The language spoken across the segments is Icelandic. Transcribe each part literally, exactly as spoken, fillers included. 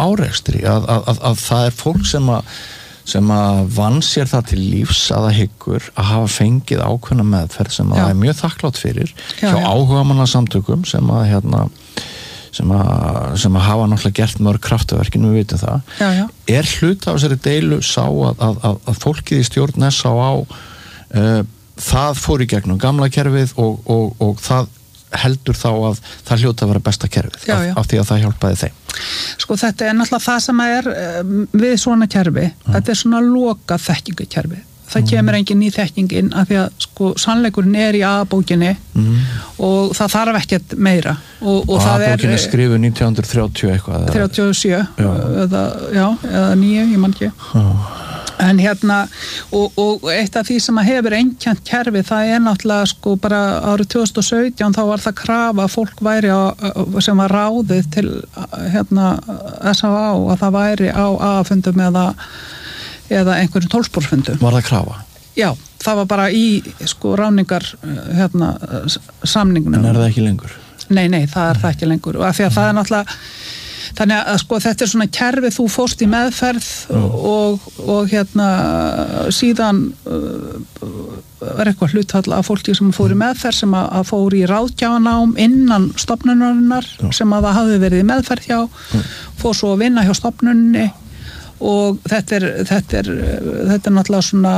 árekstri að, að, að, að það er fólk sem að sem að vann sér það til lífs að það hyggur að hafa fengið ákveðna meðferð sem að það er mjög þakklátt fyrir já, hjá já. áhugamannasamtökum sem að hérna sem að, sem að hafa náttúrulega gert mörg kraftaverkin, við vitum það já, já. er hluta af þessari deilu sá að, að, að, að fólkið í stjórn S á á uh, það fór í gegnum gamla kerfið og, og, og það heldur þá að það hljóta að vera besta kerfið já, já. Af, af því að það hjálpaði þeim. Sko þetta er náttúrulega það sem er um, við svona kerfi, mm. þetta er svona loka þekkingakerfi. Það mm. kemur engin ný þekking inn af því að sko sannleikurinn er í A-bókinni mm. og það þarf ekkert meira. Og, og, og A-bókinni er skrifuð nítján hundruð þrjátíu eitthvað. þrjátíu og sjö já. Eða, já, eða níu, ég man ekki. Oh. En hérna, og, og eitt af því sem að hefur einkennt kerfi, það er náttúrulega sko bara árið tvö þúsund og sautján þá var það krafa að fólk væri á, sem var ráðið til hérna S á á að það væri á A-fundum eða, eða einhverjum tólfsporsfundum. Var það krafa? Já, það var bara í sko ráningar hérna samningnum. En er það ekki lengur? Nei, nei, það er það ekki lengur og af því að það er náttúrulega þannig að sko þetta er svona kerfi þú fórst í meðferð mm. og, og hérna síðan uh, er eitthvað hlutfall af fólki sem fór í meðferð sem að, að fór í ráðgjafanám innan stofnunarinnar mm. sem að það hafði verið í meðferð hjá mm. fór svo að vinna hjá stofnunni og þetta er þetta er, þetta er náttúrulega svona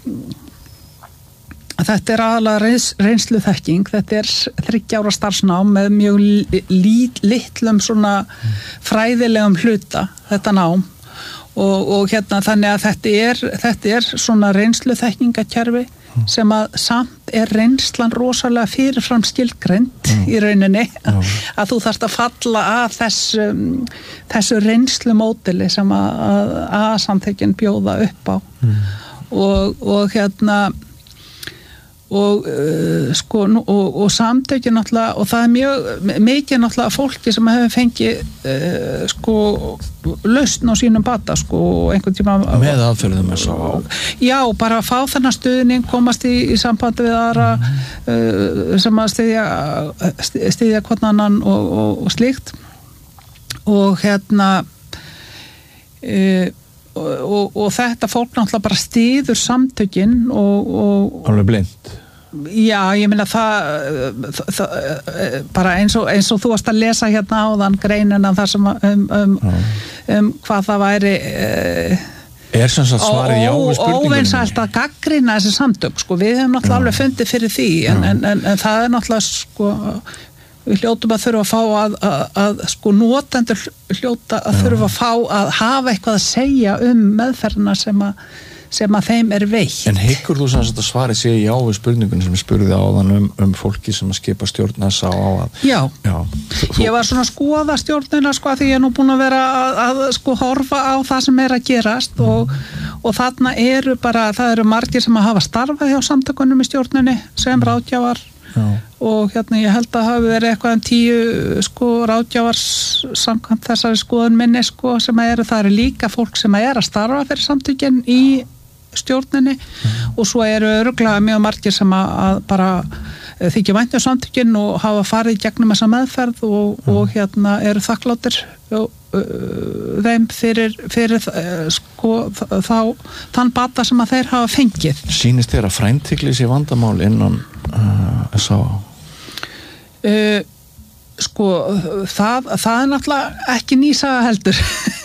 þetta er aðalega reyns, reynslu þekking, þetta er þriggja ára starfsnám með mjög lít, litlum svona fræðilegum hluta, þetta nám og, og hérna þannig að þetta er, þetta er svona reynslu þekkingakerfi sem að samt er reynslan rosalega fyrirfram skilgreind mm. í rauninni mm. að þú þarft að falla að þessu, þessu reynslu módeli sem að A-samtökin bjóða upp á mm. og, og hérna og uh, sko og, og samtökin náttúrulega og það er mjög mikið náttúrulega fólki sem hefur fengið uh, sko lausn á sínum bata sko einhvern tíma með aðferðum S á á já bara að fá þennan stuðning komast í, í sambandi við aðra mm. uh, sem að styðja styðja hvern annan og, og, og slíkt og hérna uh, Og, og, og þetta fólk náttúrulega bara styður samtökin og, og alveg blind já, ég meina það, það, það bara eins og, eins og þú varst að lesa hérna áðan greinina þar sem um, um, um hvað það væri uh, er sem sagt svarið já við spurningunum óvinsælt að gaggrina þessi samtök sko, við hefum náttúrulega já. Alveg fundið fyrir því en, en, en, en það er náttúrulega sko við hljótum að þurfa að fá að, að, að sko notendur hljóta að þurfa að fá að hafa eitthvað að segja um meðferðina sem að, sem að þeim er veitt. En hyggur þú sem að svarið sé já við spurningunum sem ég spurði áðan um, um fólki sem að skipa stjórn S á á að Já, já þú, þú... ég var svona að skoða stjórnina sko því ég er nú búin að vera að, að sko horfa á það sem er að gerast mm. og, og þarna eru bara, það eru margir sem að hafa starfað hjá samtökunum í stjórninni sem ráðgjafar Já. Og hérna ég held að hafi verið eitthvað um tíu sko ráðgjafar samkvæmt þessari skoðun minni sko sem eru, það eru líka fólk sem er að starfa fyrir samtökin í stjórninni mm. og svo eru örugglega mjög margir sem að, að bara þykja vænt um samtökin og hafa farið gegnum þessa meðferð og, mm. og hérna eru þakkláttir og, uh, þeim fyrir, fyrir uh, sko þá þann bata sem að þeir hafa fengið. Sýnist þér að frændhygli sé vandamál innan uh, S á á? Uh, sko það, það er náttúrulega ekki nýsaga heldur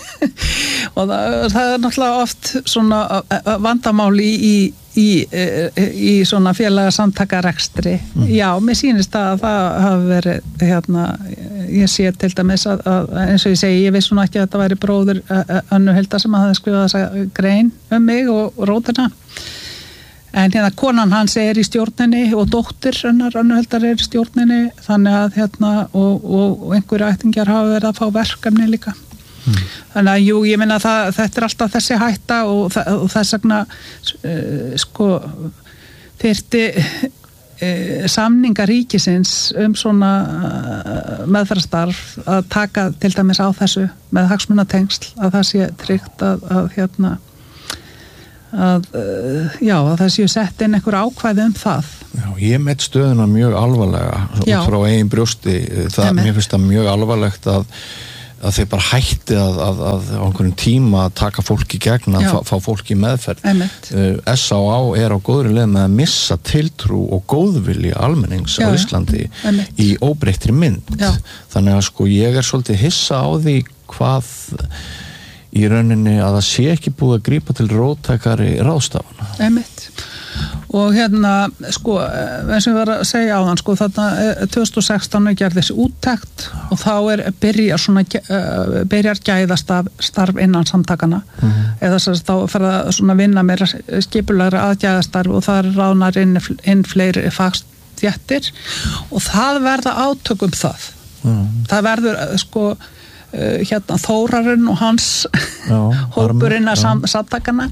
og það, það er náttúrulega oft svona vandamál í, í, í, í svona félaga samtakarekstri mm. já, mér sýnist að það hafi verið hérna, ég sé til dæmis að, að eins og ég segi, ég vissi nú ekki að þetta væri bróður Önnu Hildar sem hafði skrifað þessa grein um mig og, og rótina en hérna konan hans er í stjórninni og dóttir hennar Önnu Hildar er í stjórninni þannig að hérna og, og, og einhverju ættingjar hafa verið að fá verkefni líka mm. þannig að jú, ég meina það, þetta er alltaf þessi hætta og, og þess vegna uh, sko þyrfti uh, samninga ríkisins um svona uh, meðferðarstarf að taka til dæmis á þessu með hagsmunatengsl að það sé tryggt að, að hérna að, uh, já, að það séu sett inn einhver ákvæði um það. Já, ég met stöðuna mjög alvarlega út frá eigin brjósti, það, mér finnst það mjög alvarlegt að að þeir bara hætti að, að, að á einhverjum tíma að taka fólk í gegn að fá, fá fólk í meðferð. uh, S á á er á góðri leið með að missa tiltrú og góðvilja almennings já, á Íslandi einmitt. Í óbreyttri mynd já. Þannig að sko ég er svolítið hissa á því hvað í rauninni að það sé ekki búið að grípa til róttækari ráðstafana. Einmitt. Og hérna, sko, eins og við varum að segja á þann, sko, þarna tvö þúsund og sextán er gerð þessi úttekt og þá er byrjar svona, byrjar gæðastarf starf innan samtakana mm-hmm. eða þess að þá fer að svona vinna meira skipulegra aðgæðastarf og það er ránar inn, inn fleiri fagstéttir og það verða átökum það. Mm. Það verður, sko, hérna Þórarinn og hans hópurinn að sam, samtakana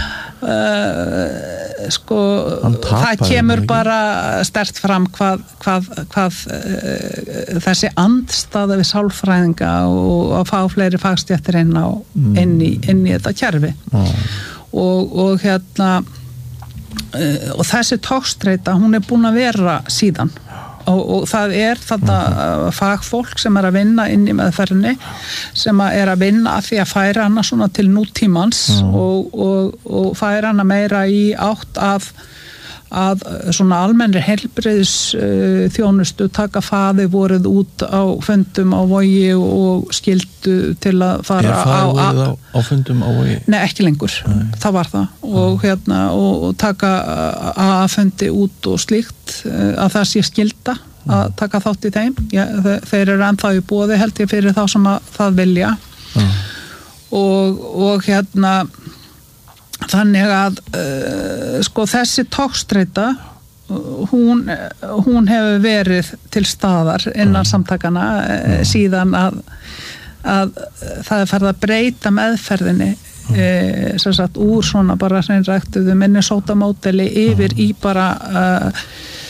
uh, sko það kemur bara sterkt fram hvað, hvað, hvað uh, þessi andstaða við sálfræðinga og að fá fleiri fagstéttir inn, á, mm. inn, í, inn í þetta kerfi mm. og, og hérna uh, og þessi togstreita hún er búin að vera síðan Og, og það er þetta uh, fagfólk sem er að vinna inn í meðferðinni sem að er að vinna að því að færa hana svona til nútímans mm. og, og, og færa hana meira í átt að, að svona almennri heilbrigðis uh, þjónustu taka faði voruð út á fundum á Vogi og skildu til að fara á... Er faði voruð á, á fundum á Vogi? Nei, ekki lengur. Nei. Það var það og, mm. hérna, og, og taka að fundi út og slíkt að það sé skilda að taka þátt í þeim. Ja, þeir eru ennþá í boði held ég fyrir þá sem að það vilja mm. og, og hérna þannig að uh, sko þessi togstreita hún, hún hefur verið til staðar innan mm. samtakana uh, síðan að, að það er farið að breyta meðferðinni mm. uh, sem sagt úr svona bara hreinræktuðu Minnesota-módeli yfir mm. í bara uh,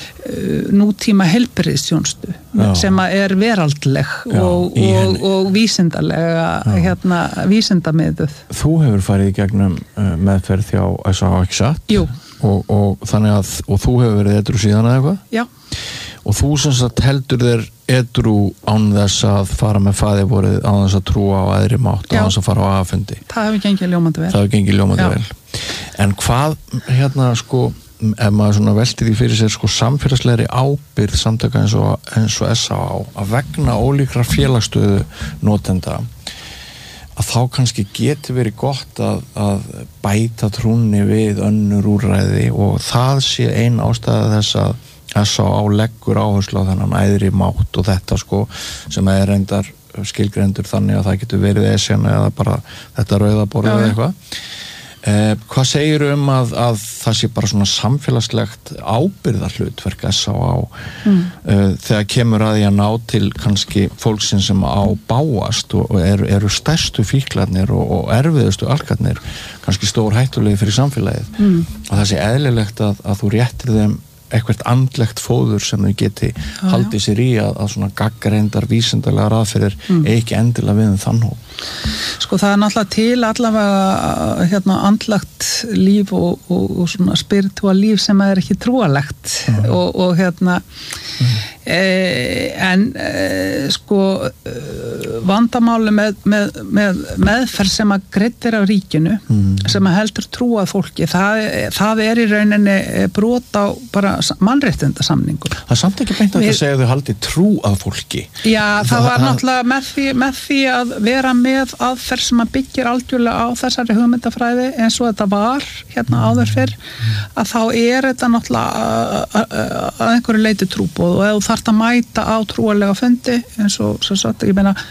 nútíma heilbrigðisþjónustu sem að er veraldleg já, og, og, og vísindalega já. Hérna vísindamiðuð. Þú hefur farið í gegnum uh, meðferð hjá S á á ekki satt? Jú. Og, og þannig að og þú hefur verið edrú síðan eða eitthvað? Já. Og þú sem sagt heldur þér edrú án þess að fara með faðivorið án þess að trúa á aðri mátt án þess að fara á aðfundi? Það hefur gengið ljómandi vel. Það hefur gengið ljómandi já. Vel. En hvað hérna sko ef maður svona velti því fyrir sér sko samfélagslegri ábyrgð samtaka eins og, eins og S á á að vegna ólíkrar félagsstöðu notenda að þá kannski geti verið gott að, að bæta trúnni við önnur úrræði og það sé ein ástæða þess að S á á leggur áherslu á þennan æðri mátt og þetta sko sem er reyndar skilgreindur þannig að það getur verið esjan eða bara þetta rauðaborð eða eitthvað. Eh, hvað segir um að, að það sé bara svona samfélagslegt ábyrgðarhlutverk S á á mm. uh, þegar kemur að því að ná til kannski fólksinn sem á báast og, og eru, eru stærstu fíklarnir og, og erfiðustu alkarnir kannski stór hættulegi fyrir samfélagið mm. og það sé eðlilegt að, að þú réttir þeim eitthvað andlegt fóður sem þau geti já, haldið sér í að, að svona gaggreindar vísindalega aðferðir mm. ekki endilega við um þann hóp. Sko það er náttúrulega til allavega hérna andlegt líf og, og, og svona spiritual líf sem er ekki trúalegt mm. og, og hérna mm. e, en e, sko e, vandamáli með, með, með meðferð sem að greiddir af ríkinu mm. sem að heldur trúað fólki það, það er í rauninni brot á bara mannréttindasamningur. Það er samt ekki beint að það segja að þau haldi trú að fólki. Já, það, það var náttúrulega með því, með því að vera með aðferð sem að byggir algjörlega á þessari hugmyndafræði eins og þetta var hérna áður fyrr að þá er þetta náttúrulega að einhverju leiti trúboð og ef þú þarft að mæta á trúarlega fundi eins og svo satt, ég meina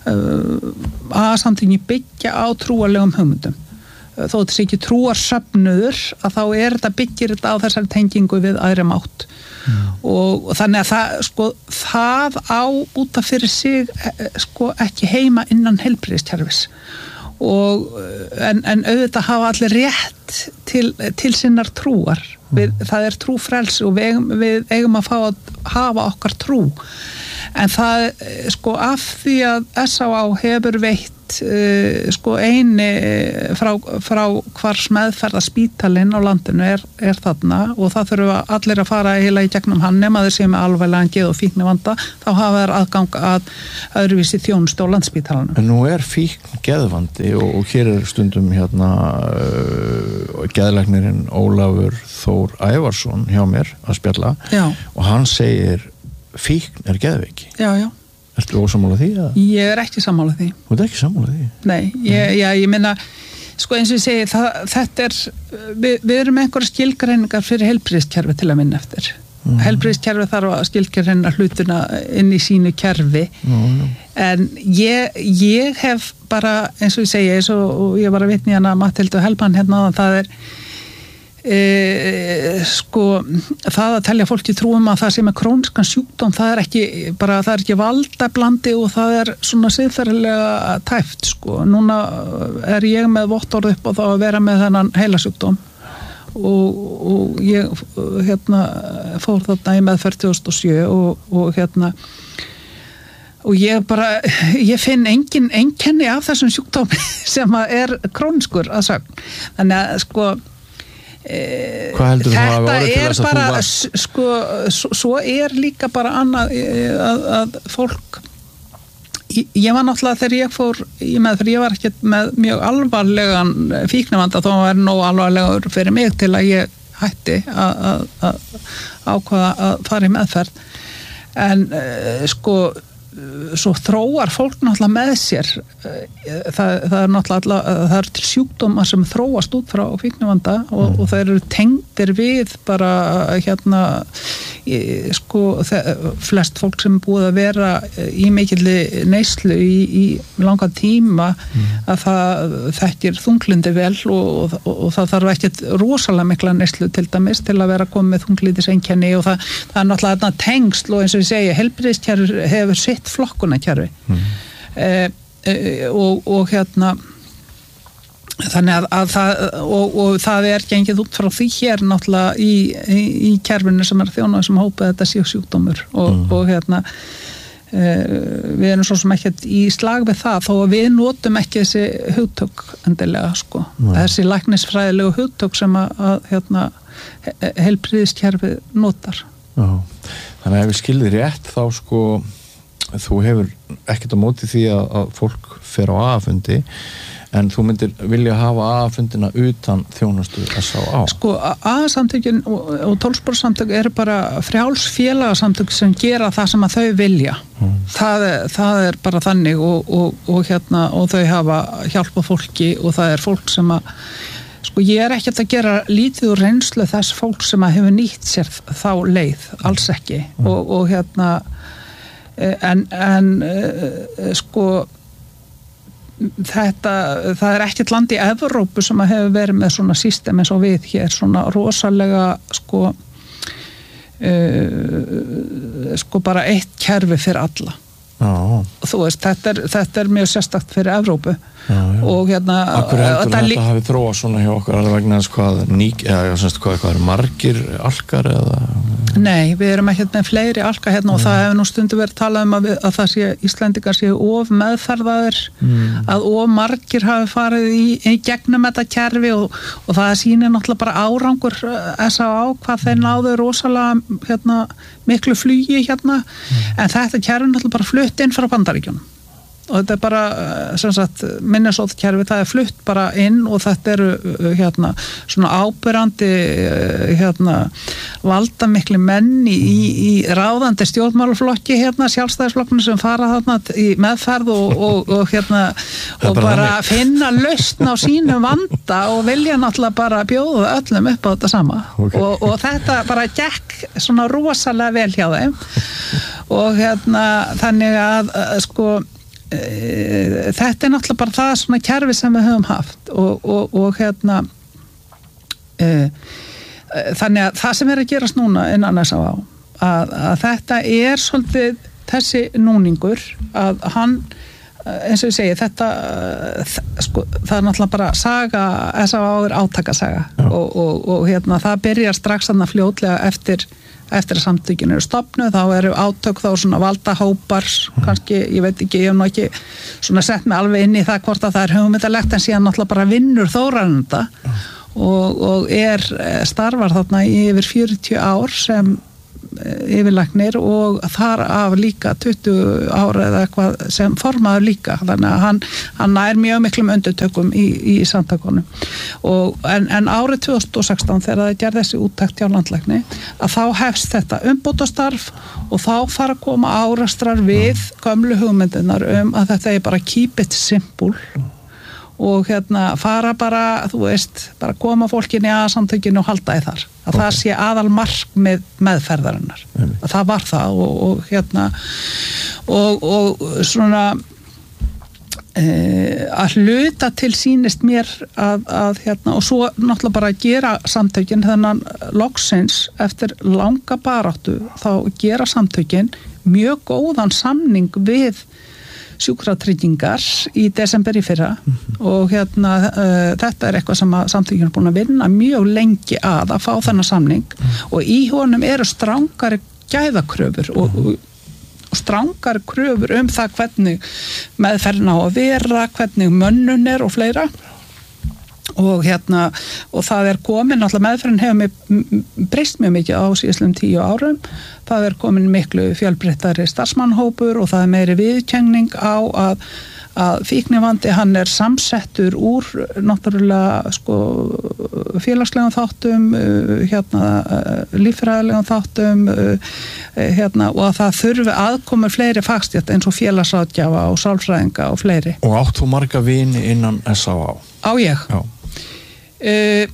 að samtími byggja á trúarlegum hugmyndum. Þó þetta sé ekki trúarsöfnuður að þá er þetta byggir þetta á þessari tengingu við æðri mátt mm. og, og þannig að það sko það á út af fyrir sig sko ekki heima innan heilbrigðiskerfis og en, en auðvitað hafa allir rétt til, til sinnar trúar við, það er trúfrelsi og við eigum, við eigum að fá að hafa okkar trú en það sko af því að S á á hefur veitt uh, sko eini frá, frá hvars meðferða spítalinn á landinu er, er þarna og það þurfa allir að fara heila í gegnum hann nema þeir sem er alvarlegan geð og fíknivanda þá hafa þeir aðgang að öðruvísi þjónustu á Landspítalanum. En nú er fíkn geðvandi og, og hér er stundum hérna uh, geðlæknirinn Ólafur Þór Ævarsson hjá mér að spjalla já. Og hann segir fíkn er geðveiki. Já, já. Ertu ósammála því? Að? Ég er ekki sammála því. Þú ert ekki sammála því? Nei, ég, já, ég meina, sko eins og ég segi, það, þetta er, við, við erum einhverja skilgreiningar fyrir heilbrigðiskerfi til að minna eftir. Mm. Heilbrigðiskerfi þarf að skilgreina hlutina inn í sínu kerfi, mm. en ég, ég hef bara, eins og ég segi, eins og, og ég var að vitni hana Matthildu Helban hérna, það er, E, sko það að telja fólki trúum að það sem er króniskan sjúkdóm það er ekki bara það er ekki valdablandi og það er svona siðferðilega tæft sko núna er ég með vottorð upp og þá að vera með þennan heilasjúkdóm og, og ég hérna fór þarna í meðferð tvö þúsund og sjö og, og hérna og ég bara, ég finn engin einkenni af þessum sjúkdómi sem að er króniskur að sögn þannig að sko Hvað heldur þú að hafa orðið til þess að bara, þú varst? Sko, svo, svo er líka bara annað að, að fólk ég, ég var náttúrulega þegar ég fór í meðferð, ég var ekki með mjög alvarlegan fíknivanda þó að vera nóg alvarlegur fyrir mig til að ég hætti að, að, að ákvaða að fara í meðferð en sko svo þróar fólk náttúrulega með sér það, það er náttúrulega það er til sjúkdómar sem þróast út frá fíknivanda og, mm. og það eru tengdir við bara hérna sko flest fólk sem er búið að vera í mikilli neyslu í, í langan tíma mm. að það þekkir þunglindi vel og, og, og það þarf ekkert rosalega mikla neyslu til dæmis til að vera komið með þunglindiseinkenni og það, það er náttúrulega tengsl og eins og ég segi heilbrigðiskerfi hefur sitt flokkunarkerfi mm. eh, eh, og, og hérna þannig að, að það og, og það er gengið út frá því hér náttúrulega í, í, í kerfinu sem er þjónað sem hópið þetta séu sjúkdómur og, mm. og hérna eh, við erum svo sem ekkert í slag við það þó að við notum ekki þessi hugtök endilega sko mm. þessi læknisfræðilegu hugtök sem að, að hérna heilbrigðiskerfi notar Já. Þannig að ef við skilðum rétt þá sko þú hefur ekkert á móti því að, að fólk fer á A-fundi en þú myndir vilja hafa A-fundina utan þjónustu S á á. Sko A-samtökin og, og tólfsporsamtök eru bara frjáls félagasamtök sem gera það sem að þau vilja. Mm. Það, það er bara þannig og, og, og, hérna, og þau hafa hjálpað fólki og það er fólk sem að sko ég er ekkert að gera lítið úr reynslu þess fólk sem að hefur nýtt sér þá leið, alls ekki mm. og, og hérna en, en sko þetta, það er ekkert land í Evrópu sem að hefur verið með svona system eins og við hér, svona rosalega sko uh, sko bara eitt kerfi fyrir alla Já. Þú veist, þetta er, þetta er mjög sérstakt fyrir Evrópu já, já. og hérna Akkur heldur þetta lík... hafi þróað svona hjá okkar alveg vegna þess hvað nýk, eða semst hvað, hvað er margir alkar eða Nei, við erum ekki með fleiri alka hérna og mm. það hefur nú stundu verið talað um að, við, að það sé Íslendingar séu of meðferðaðir mm. að of margir hafi farið í, í gegnum þetta kerfi og, og það sýnir náttúrulega bara árangur S á á hvað þeir náðu rosalega hérna, miklu flugi hérna mm. en þetta kerfi náttúrulega bara flutt inn frá Bandaríkjunum og þetta er bara sem sagt minnesóðkerfi, það er flutt bara inn og þetta eru hérna svona ábyrrandi hérna valdamikli menn í, í ráðandi stjórnmálaflokki hérna sjálfstæðisflokkinu sem fara þarna í meðferð og, og, og hérna og bara, bara finna lausn á sínum vanda og vilja náttúrulega bara bjóða öllum upp á þetta sama okay. og, og þetta bara gekk svona rosalega vel hjá þeim og hérna þannig að sko þetta er náttúrulega bara það svona kerfi sem við höfum haft og, og, og hérna e, þannig að það sem er að gerast núna innan S á á að, að þetta er svolítið þessi núningur að hann eins og ég segi þetta sko, það er náttúrulega bara saga S á á er átakasaga og, og, og hérna það byrjar strax þarna fljótlega eftir eftir að samtökin eru stofnuð, þá eru átök þá svona valdahópar, kannski, ég veit ekki, ég hef nú ekki svona sett mig alveg inn í það hvort að það er hugmyndalegt, en síðan náttúrulega bara vinnur Þórarenda og, og er starfar þarna í yfir fjörutíu ár sem yfirlæknir og þar af líka tuttugu ára eða eitthvað sem formaður líka, þannig að hann, hann nær mjög miklum undirtökum í, í samtökunum og en, en árið tvö þúsund og sextán þegar það gerði þessi úttekt hjá landlækni að þá hefst þetta umbótastarf og þá fara að koma árastrar við gömlu hugmyndinar um að þetta er bara keep it simple og hérna fara bara, þú veist, bara koma fólkinni að samtökinu og halda í þar að okay. það sé aðal markmið meðferðarinnar mm. að það var það og, og hérna og, og svona e, að hluta til sýnist mér að, að hérna og svo náttúrulega bara að gera samtökin þennan loksins eftir langa baráttu þá gera samtökin mjög góðan samning við sjúkratryggingar í desember í fyrra mm-hmm. og hérna uh, þetta er eitthvað sem að samtökin er búin að vinna mjög lengi að að fá þennan samning mm-hmm. og í honum eru strangari gæðakröfur og, og, og strangari kröfur um það hvernig meðferðin á að vera, hvernig mönnun er og fleira og hérna og það er komin náttúrulega meðferðin hefur mig breyst mjög mikið á síðastliðum tíu árum það er komin miklu fjölbreyttari starfsmannhópur og það er meiri viðurkenning á að, að fíknivandi hann er samsettur úr náttúrulega sko félagslegum þáttum hérna líffræðilegum þáttum hérna og að það þurfi aðkomur fleiri fagstétta eins og félagsráðgjafa og sálfræðinga og fleiri. Og átt þú marga vini innan S á á? Á ég? Já. Uh,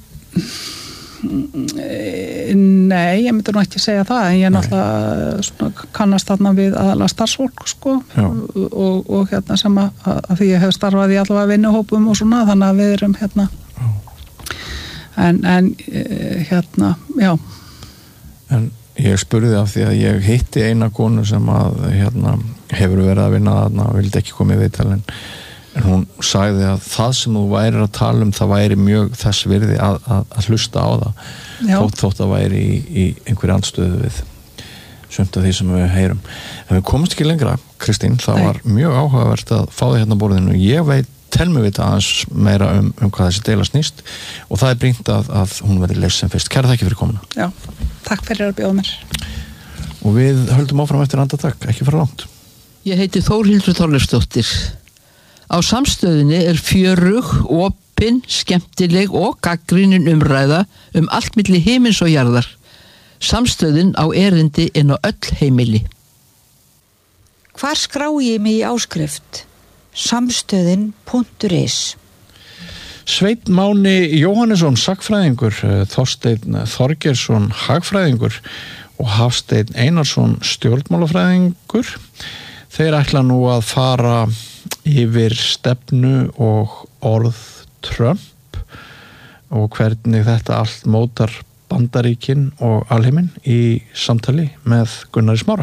nei, ég myndi nú ekki segja það en ég er náttúrulega svona, kannast þarna við aðalega starfsfólk sko og, og hérna sem að, að því ég hef starfað í allavega vinnuhópum og svona þannig að við erum hérna en, en hérna, já En ég spurði af því að ég hitti eina konu sem að hérna hefur verið að vinna þarna og vildi ekki koma í viðtal en en hún sagði að það sem þú værir að tala um það væri mjög þess virði að, að, að hlusta á það þótt, þótt að væri í, í einhverju andstöðu við sumt af því sem við heyrum en við komumst ekki lengra, Kristín það Nei. Var mjög áhugavert að fá þig hérna á borðinu ég veit, tel mig vita aðeins meira um, um hvað þessi deila snýst og það er brýnt að, að hún verði leys sem fyrst kæra þakki fyrir komuna Já, takk fyrir að bjóða mér og við höldum áfram eftir andartak, ekki fara langt Ég heiti Þórhildur Þorleifsdóttir Á samstöðinni er fjörug, opin, skemmtileg og gagnrýnin umræða um allt milli himins og jarðar. Samstöðin á erindi inn á öll heimili. Hvar skrá ég mig í áskrift? Samstöðin punktur is Sveinn Máni Jóhannesson, sagnfræðingur, Þorsteinn Þorgeirsson, hagfræðingur og Hafsteinn Einarsson, stjórnmálafræðingur. Þeir ætla nú að fara yfir stefnu og orð Trump og hvernig þetta allt mótar Bandaríkin og alheiminn í samtali með Gunnari Smára.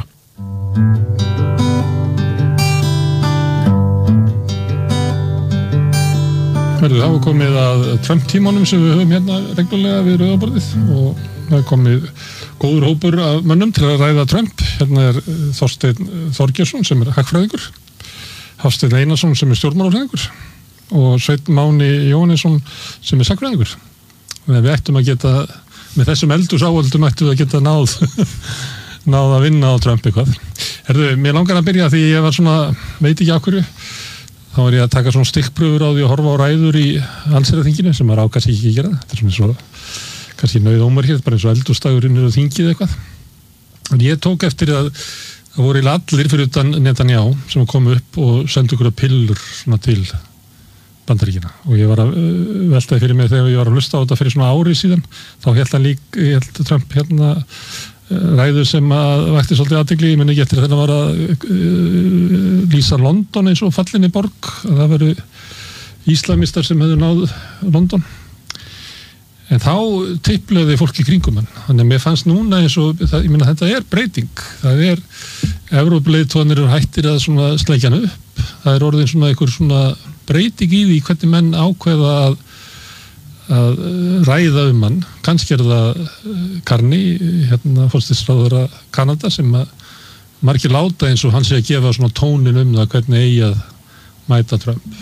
Verður það komið að Trump tímanum sem við höfum hérna reglulega við rauðaborðið og það er komið góður hópur af mönnum til að ræða Trump. Hérna er Þorsteinn Þorgeirsson sem er hagfræðingur Hafsteinn Einarsson sem er stjórnmálafræðingur og Sveinn Máni Jóhannesson sem er sagnfræðingur. Þannig að við ættum að geta, með þessum eldursáöldum ættum við að geta náð, náð að vinna á Trump eitthvað. Herðu, mér langar að byrja því ég var svona, veit ekki af hverju, þá var ég að taka svona stikkpröfur á því að horfa á ræður í allsherjarþinginu sem maður á kannski ekki að gera. Þetta er svona svo, kannski nauðómarkið, bara eins og eldurstagurinn er á þingið eitthvað. En ég tók eftir að það voru allir fyrir utan Netanyahu sem kom upp og sendi okkur að pillur svona til Bandaríkina og ég var að uh, veltaði fyrir mig þegar ég var að hlusta á þetta fyrir svona ári síðan þá held hann lík, ég held Trump hérna uh, ræðu sem að vakti svolítið athygli, ég menn ekki eftir þennan var að uh, lýsa London eins og fallinni borg, að það veru íslamistar sem hefðu náð London en þá tiplaði fólk í kringum hann þannig að mér fannst núna eins og það, ég meina þetta er breyting, það er Evrópuleiðtogarnir eru hættir að svona sleikja hann upp, það er orðin svona einhver svona breyting í því hvernig menn ákveða að, að ræða um hann, kannski er það Carney, hérna forsætisráðherra Kanada sem að margir láta eins og hann sé að gefa svona tónin um það hvernig eigi að mæta Trump.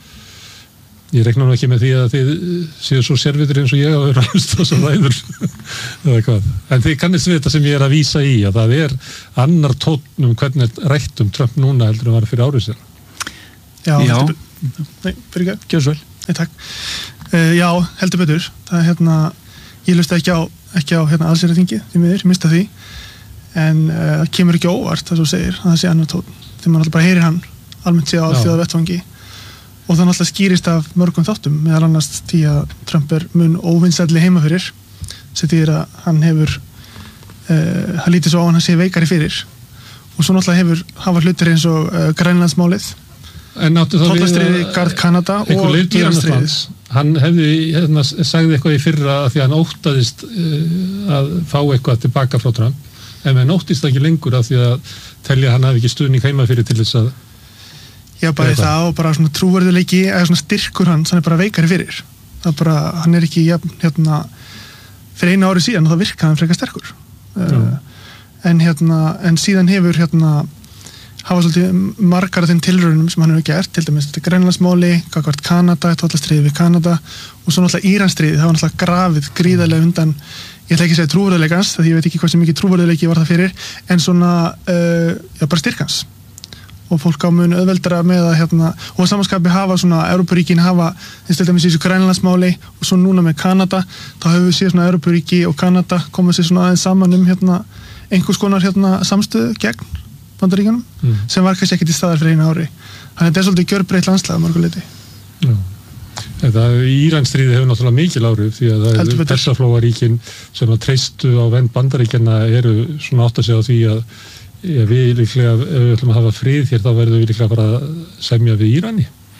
Ég reikna nú ekki með því að þið séu svo sérvitur eins og ég að vera að hlusta þessar ræður eða hvað. En þið kannist við þetta sem ég er að vísa í að það er annar tónn um hvernig rætt um Trump núna heldur að vera fyrir árið sér. Já, Já. Heldur, nei, fyrir ekki. Gjör svo vel. Nei, takk. Uh, já, heldur betur. Það er hérna, ég hlusta ekki á, ekki á hérna allsherjarþingi, því miður, mista því. En uh, það kemur ekki óvart, það svo segir, að það sé annar tónn. Þegar maður alltaf bara heyrir hann almennt sé á alþjóðavettvangi. Og það náttúrulega skýrist af mörgum þáttum, meðal annars því að Trump er mun óvinsælli heima fyrir, sem þýðir að hann hefur, uh, hann lítið svo á hann að sé veikari fyrir. Og svo náttúrulega hefur hafa hlutir eins og uh, Grænlandsmálið, tollastríði garð Kanada og Íransstríðið. Hann hefði, hérna, sagði eitthvað í fyrra að því að hann óttaðist uh, að fá eitthvað tilbaka frá Trump, en hann óttist ekki lengur af því að telja að hann hafi ekki stuðning heima fyrir til þess að Já, bara í það og bara svona trúverðuleiki eða svona styrkur hans, hann er bara veikari fyrir. Það er bara, hann er ekki jafn, hérna, fyrir einu ári síðan og það virkaði hann frekar sterkur. Uh, en hérna, en síðan hefur hérna, hafa svolítið margar af þeim tilraunum sem hann hefur gert, til dæmis þetta Grænlandsmáli, gagnvart Kanada, tollastríði við Kanada og svo náttúrulega Íransstríði, það var náttúrulega grafið gríðarlega undan, ég ætla ekki að segja trúverðuleikans, því ég veit ekki hvað sem mikið trúverðuleiki var það fyrir, en svona, uh, já, bara styrkans. Og fólk á mun auðveldara með að hérna, og samanskapi hafa svona Evrópuríkin hafa, þess til dæmis í þessu Grænlandsmáli og svo núna með Kanada, þá hefur við séð svona Evrópuríki og Kanada koma sér svona aðeins saman um hérna einhvers konar hérna samstöðu gegn Bandaríkjunum, mm. sem var kannski ekki til staðar fyrir einu ári. Þannig að þetta er svolítið gjörbreytt landslag að mörgu leyti. Já. Þetta Íransstríði hefur náttúrulega mikil áhrif því að það er Persaflóaríkin sem að treystu á vernd Bandaríkjanna eru svona átt að segja á því að Já, við líklega, ef við ætlum að hafa frið hér, þá verðum við líklega bara að semja við Írani.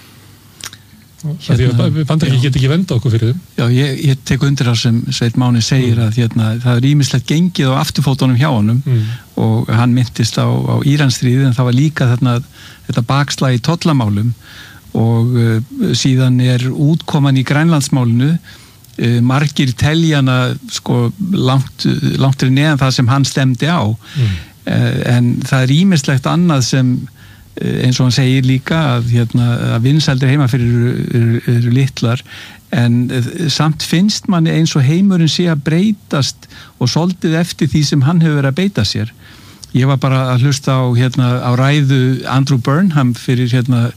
Hérna, því að Bandaríkinn get ekki venda okkur fyrir þeim. Já, ég, ég tek undir það sem Sveinn Máni segir mm. að hérna, það er ýmislegt gengið á afturfótunum hjá honum mm. og hann myndist á, á Íransstríði, en það var líka þarna, þetta bakslag í tollamálum og uh, síðan er útkoman í Grænlandsmálinu, uh, margir teljana sko, langt, langt neðan það sem hann stemdi á. Mm. En það er ýmislegt annað sem eins og hann segir líka að, hérna, að vinsældir heima fyrir eru, eru, eru litlar en samt finnst manni eins og heimurinn sé að breytast og svolítið eftir því sem hann hefur verið að beita sér. Ég var bara að hlusta á, hérna, á ræðu Andrew Burnham fyrir hérna,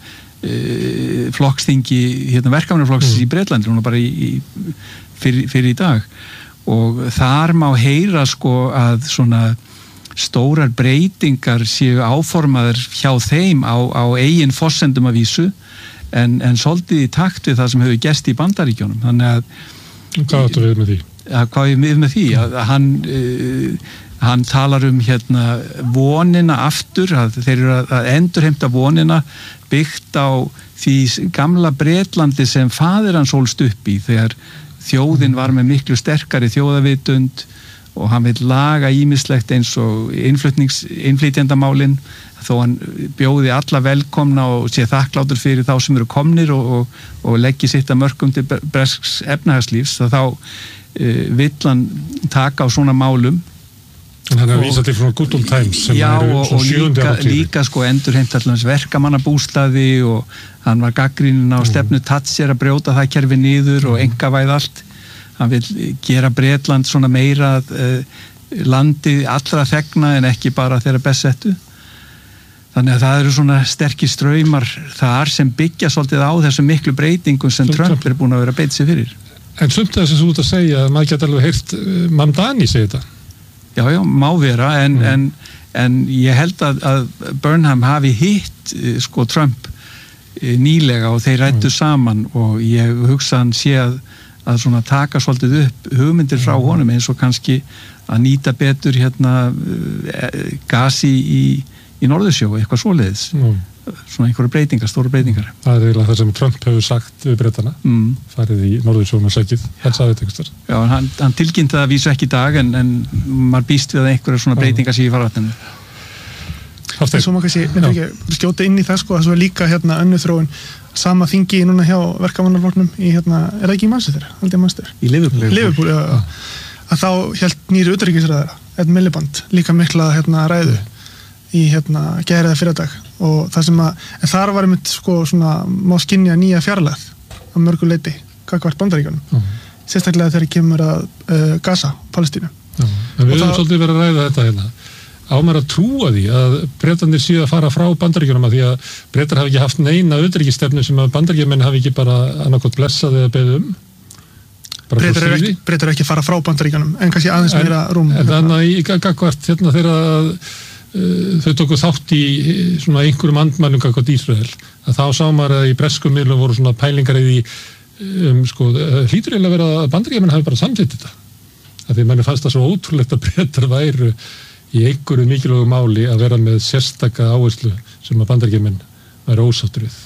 e, flokksþingi hérna, verkamannaflokksins mm. í Bretlandi, hún var bara í, í, fyrir, fyrir í dag og þar má heyra sko að svona stórar breytingar séu áformaðar hjá þeim á, á eigin forsendum að vísu en, en svolítið í takt við það sem hefur gerst í Bandaríkjónum. Þannig að Hvað áttu við með því? Að, hvað er við með því? Að, að hann, uh, hann talar um hérna, vonina aftur, að þeir eru að, að endurheimta vonina byggt á því gamla Bretlandi sem faðir hans ólst upp í þegar þjóðin var með miklu sterkari þjóðavitund og hann vil laga ýmislegt eins og innflytjendamálin þó hann bjóði alla velkomna og sé þakklátur fyrir þá sem eru komnir og, og, og leggi sitt að mörkum til bresks efnahagslífs þá uh, vill hann taka á svona málum. En hann er að vísa til frá good old times sem já, eru og, og líka, líka sko endurheimt allans verkamannabústaði og hann var gagnrýninn á stefnu Thatcher að brjóta það kerfi niður og engavæð allt. Hann vil gera Bretland svona meira uh, landi allra þegna en ekki bara þeirra bestsettu. Þannig að það eru svona sterkir straumar þar sem byggja svolítið á þessum miklu breytingum sem Trump er búin að vera að beita sig fyrir. En sumt þess að þú ert að segja að maður geta alveg heyrt uh, Mamdani segja þetta. Já, já, má vera en, mm. en, en ég held að, að Burnham hafi hitt uh, sko Trump uh, nýlega og þeir rættu mm. saman og ég hugsa hann sé að að svona taka svolítið upp hugmyndir frá honum eins og kannski að nýta betur hérna gasi í, í Norðursjó, eitthvað svoleiðis. Mm. Svona einhverja breytingar, stóra breytingar. Það er eiginlega það sem Trump hefur sagt við Bretana, mm. farið í Norðursjóna sækið, hann sagði þetta einhvers þar. Já, hann, hann tilkynnti það að vísu ekki í dag en, en maður býst við að einhverja svona breytingar sé í farvatninu. svo maður kannski ekki skjóta inn í það sko, að svo er líka hérna önnur þróun sama þingi núna hjá verkamannaflokknum í hérna, er það ekki í Manchester? Aldrei Manchester? Í Liverpool. Liverpool, já, já. Að þá hélt nýri utanríkisráðherra, Ed Miliband, líka mikla hérna ræðu í hérna gærið fyrir dag og það sem að, en þar var einmitt sko svona, má skynja nýja fjarlægð á mörgu leyti, gagnvart Bandaríkjunum. Mm. Sérstaklega þegar kemur að uh, Gaza, Palestínu. Já, en við höfum svolítið verið að ræða þetta hérna. Á maður að trúa því að Bretarnir séu að fara frá Bandaríkjunum að því að Bretar hafi ekki haft neina utanríkisstefnu sem að Bandaríkjamenn hafi ekki bara annarkot blessað eða beðið um. Bretar er ekki, Bretar er ekki að fara frá Bandaríkjunum en kannski aðeins en, meira rúm. En þannig að í gagvart hérna þegar að uh, þau tóku þátt í svona einhverjum andmælum gagvart Ísrael að þá sá maður að í breskum miðlum voru svona pælingar í því um, sko, hlýtur eiginlega að vera að Bandaríkjamenn hafi bara samþykkt þetta. Að því manni fannst það svo ótrúlegt að Bretar væru í einhverju mikilvægu máli að vera með sérstaka áherslu sem að Bandaríkjamenn væri ósáttur við.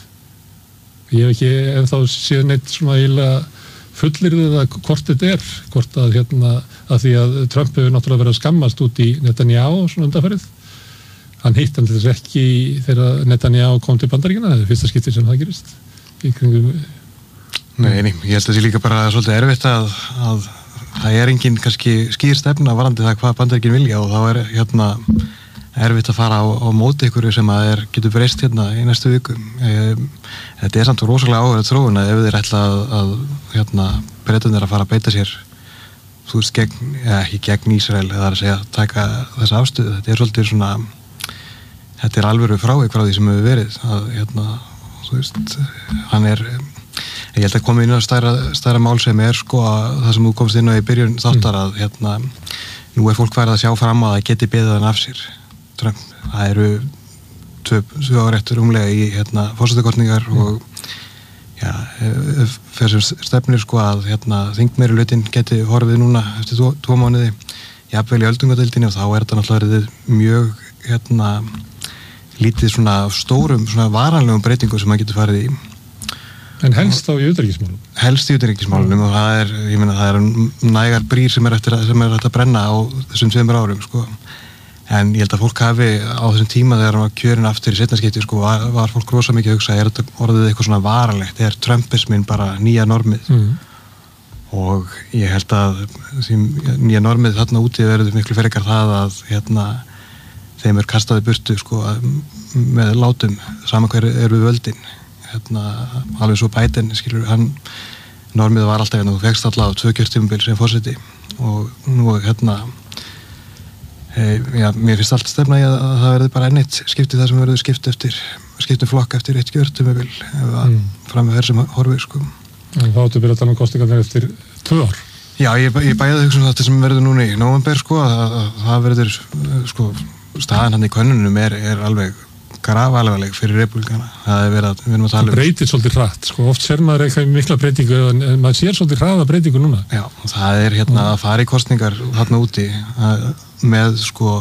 Ég hef ekki ennþá séð neitt svona eiginlega fullyrðið að hvort þetta er, hvort að hérna að því að Trump hefur náttúrulega verið að skammast út í Netanyahu svona undanfarið. Hann hitt hann til þess ekki þegar Netanyahu kom til Bandaríkjanna, það er fyrsta skipti sem það gerist. Í kringum... Nei, nei, ég held að það sé líka bara svolítið erfitt að, að það er engin kannski skýr stefna varandi það hvað Bandaríkin vilja og þá er hérna erfitt að fara á, á móti ykkur sem að er, getur breyst hérna í næstu viku. E, þetta er samt rosalega áhverð þróun að ef þeir ætla að, að hérna Bretarnir að fara að beita sér þú veist gegn, eða ekki gegn Ísrael eða að segja taka þessa afstöðu. Þetta er svolítið svona þetta er alvöru frávik frá því sem hefur verið að hérna þú veist hann er ég held að koma inn á stærra, stærra mál sem er sko að það sem þú komst inn á í byrjun þáttar að hérna nú er fólk værið að sjá fram að það geti beðið hann af sér Trump. Það eru tvö ár eftir umlega í hérna forsetakosningar mm. og já, fyrir sem stefnir sko að hérna þingmeirihlutin geti horfið núna eftir tvo, tvo mánuði jafnvel í öldungadeildinni og þá er þetta náttúrulega mjög hérna lítið svona stórum svona varanlegum breytingum sem maður getur farið í. En helst þá í utanríkismálum? Helst í utanríkismálum og það er, ég meina, það er nægar brýr sem er eftir að, sem er eftir að brenna á þessum tveimur árum, sko. En ég held að fólk hafi á þessum tíma þegar hann var kjörinn aftur í seinna skipti, sko, var, var fólk rosa mikið að hugsa, er þetta orðið eitthvað svona varanlegt, er Trumpismin bara nýja normið? Mm. Og ég held að því nýja normið þarna úti verður miklu frekar það að, hérna, þeim er kastaði burtu, sko, með látum, saman hver er við völdin. Hérna, alveg svo Biden, skilur, hann normið var alltaf hérna, þú fegst alltaf tvö kjörtímabil sem forseti og nú hérna e, já, mér finnst allt stefna í að, að það verði bara enn eitt skipti það sem verður skipt eftir skipti flokk eftir eitt kjörtímabil ef að mm. fram með þær sem horfir, sko. En þá áttu byrja að tala um kostingarnir eftir tvö ár? Já, ég, ég bæði hugsa um þetta sem verður núna í nóvember, sko, að, að það verður, sko, staðan hann í könnunum er, er alveg grafalvarleg fyrir repúblikana. Það er verið að við erum að tala um. Það breytir svolítið hratt, sko. Oft sér maður eitthvað mikla breytingu en maður sér svolítið hraða breytingu núna. Já, það er hérna að fara í kosningar þarna úti að, með sko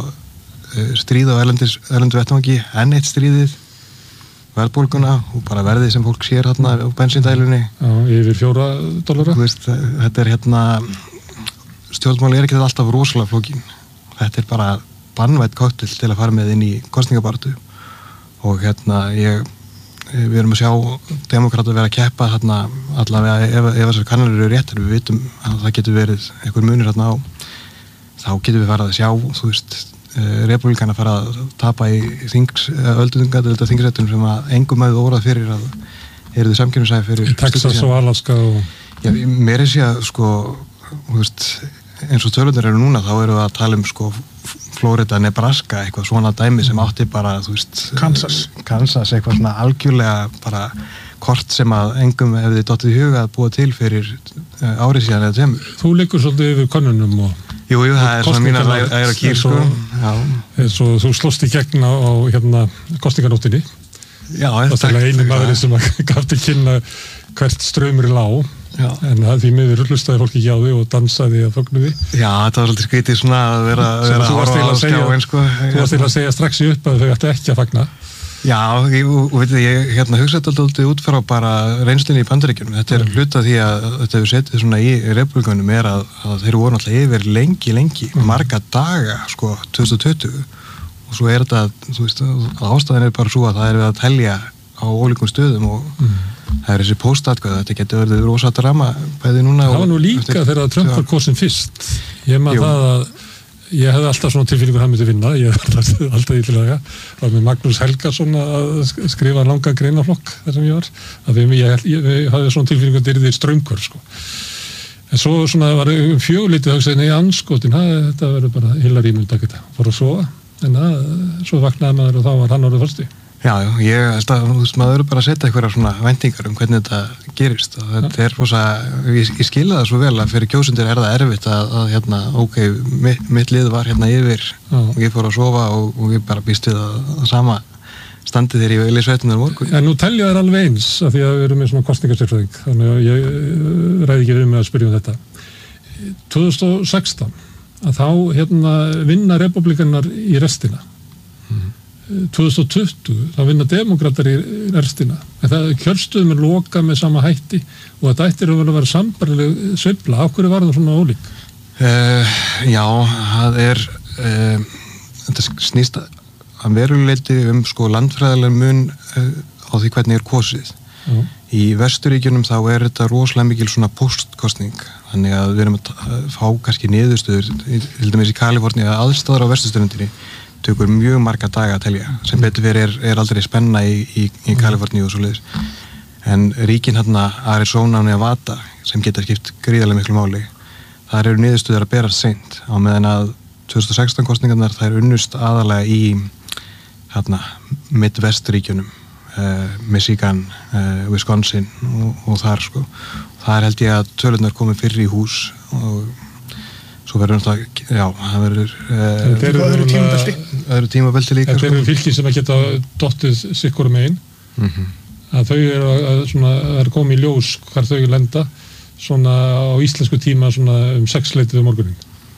stríð á erlendis, erlendu vettvangi, enn eitt stríðið, verðbólguna og bara verðið sem fólk sér þarna á bensíndælunni. Já, yfir fjóra dollara. Þú veist, þetta er hérna stjórnmáli er ekki alltaf rosalega flókin. Þetta er bara bannvætt kokteil til að fara með inn í kosningabartu. Og hérna ég, við erum að sjá demokrata vera að keppa hérna allavega ef, ef þessar kannanir eru réttar, við vitum að það getur verið einhver munur hérna á, þá getum við farið að sjá, þú veist, repúblikana fara að tapa í þings, öldunga, þetta þingsrættunum sem að engum hafði órað fyrir að eru þau samkynnsæði fyrir í Texas og Alaska og... Já, mér er sé að sko, þú veist, eins og tölundir eru núna, þá eru við að tala um sko Florida, Nebraska, eitthvað svona dæmi sem átti bara, þú veist, Kansas, Kansas eitthvað svona algjörlega bara kort sem að engum hefði dottið í huga að búa til fyrir árið síðan eða tveimur. Þú liggur svolítið yfir könnunum og... Jú, jú, það er svona mínar æra kýr, sko. Eins og þú slóst í gegn á, á hérna, kosninganóttinni. Já, það er það einu maður sem gaf til kynna hvert ströymur í lág. Já. En það því miður hlustaði fólk ekki á því og dansaði að fögnuði. Já, þetta var svolítið skritið svona að vera að horfa á skjáin, sko. Þú varst til að segja strax í upp að þau ætti ekki að fagna. Já, og, og veit þið, ég hérna hugsaði alltaf út frá bara reynslunni í Bandaríkjunum. Þetta er hluta því að þetta hefur setið svona í repúblikunum er að, að þeir voru alltaf yfir lengi, lengi, mm. marga daga, sko, tvö þúsund tuttugu og svo er þetta, þú veist, ástæðan er bara svo að það er við að telja á ólíkum stöðum og mm. það er þessi póstatkvæð, þetta getur verið rosa drama bæði núna. Það var nú líka eftir, þegar Trump var kosin fyrst, ég maður það að ég hefði alltaf svona tilfinningur hann myndi vinna, ég hefði alltaf ítilega, það var með Magnús Helgason að skrifa langa greinaflokk þar sem ég var, að við, ég, ég, ég hafði svona tilfinningur að þetta er strömmkvör sko. En svo svona var fjögulítið hugsaði, nei, anskotin, þetta verður bara Hillary myndi að geta, fór að sofa, en það, svo vaknaði maður og þá var hann orðið fyrsti. Já, já, ég held að, þú veist, maður verður bara að setja eitthvað svona væntingar um hvernig þetta gerist og þetta er rosa, ég, ég skila það svo vel að fyrir kjósundir er það erfitt að, að hérna, ok, mitt, mitt lið var hérna yfir já. Og ég fór að sofa og, og ég bara býst við að, að sama standið þegar ég var í sveitunar morgun. En nú telja þær alveg eins af því að við erum með svona kostningasérfræðing, þannig að ég ræði ekki við með að spyrja um þetta. tvö þúsund og sextán, að þá hérna vinna republikanar í restina. Mm. tvö þúsund og tuttugu, þá vinna demokrater í restina. En það kjörstuðum er loka með sama hætti og þetta ættir að vera sambarleg sveifla. Á hverju var það svona ólík? Uh, já, það er uh, þetta snýst að veruleiti um sko landfræðilega mun uh, á því hvernig er kosið. Uh. Í Vesturíkjunum þá er þetta rosalega mikil svona postkostning, þannig að við erum að fá kannski niðurstöður, til dæmis í Kaliforníu að aðstæður á vesturströndinni tökur mjög marga daga að telja, sem betur fyrir er, er aldrei spenna í, í, í Kaliforníu og svo leiðis. En ríkin hérna Arizona og Nevada sem geta skipt gríðarlega miklu máli, þar eru niðurstöður að berast seint, á meðan að tvö þúsund og sextán kosningarnar þær unnust aðalega í hérna Midwest-ríkjunum, uh, Michigan, uh, Wisconsin og, og þar sko. Þar held ég að tölurnar komið fyrir í hús og svo verður náttúrulega, já, það verður Það eru öðru tímabelti. Öðru tímabelti líka. Þetta eru fylki sem að geta dottið sikkur megin, mm-hmm. að þau eru að, svona, að koma í ljós hvar þau lenda, svona á íslensku tíma svona um sexleitið um morgunin.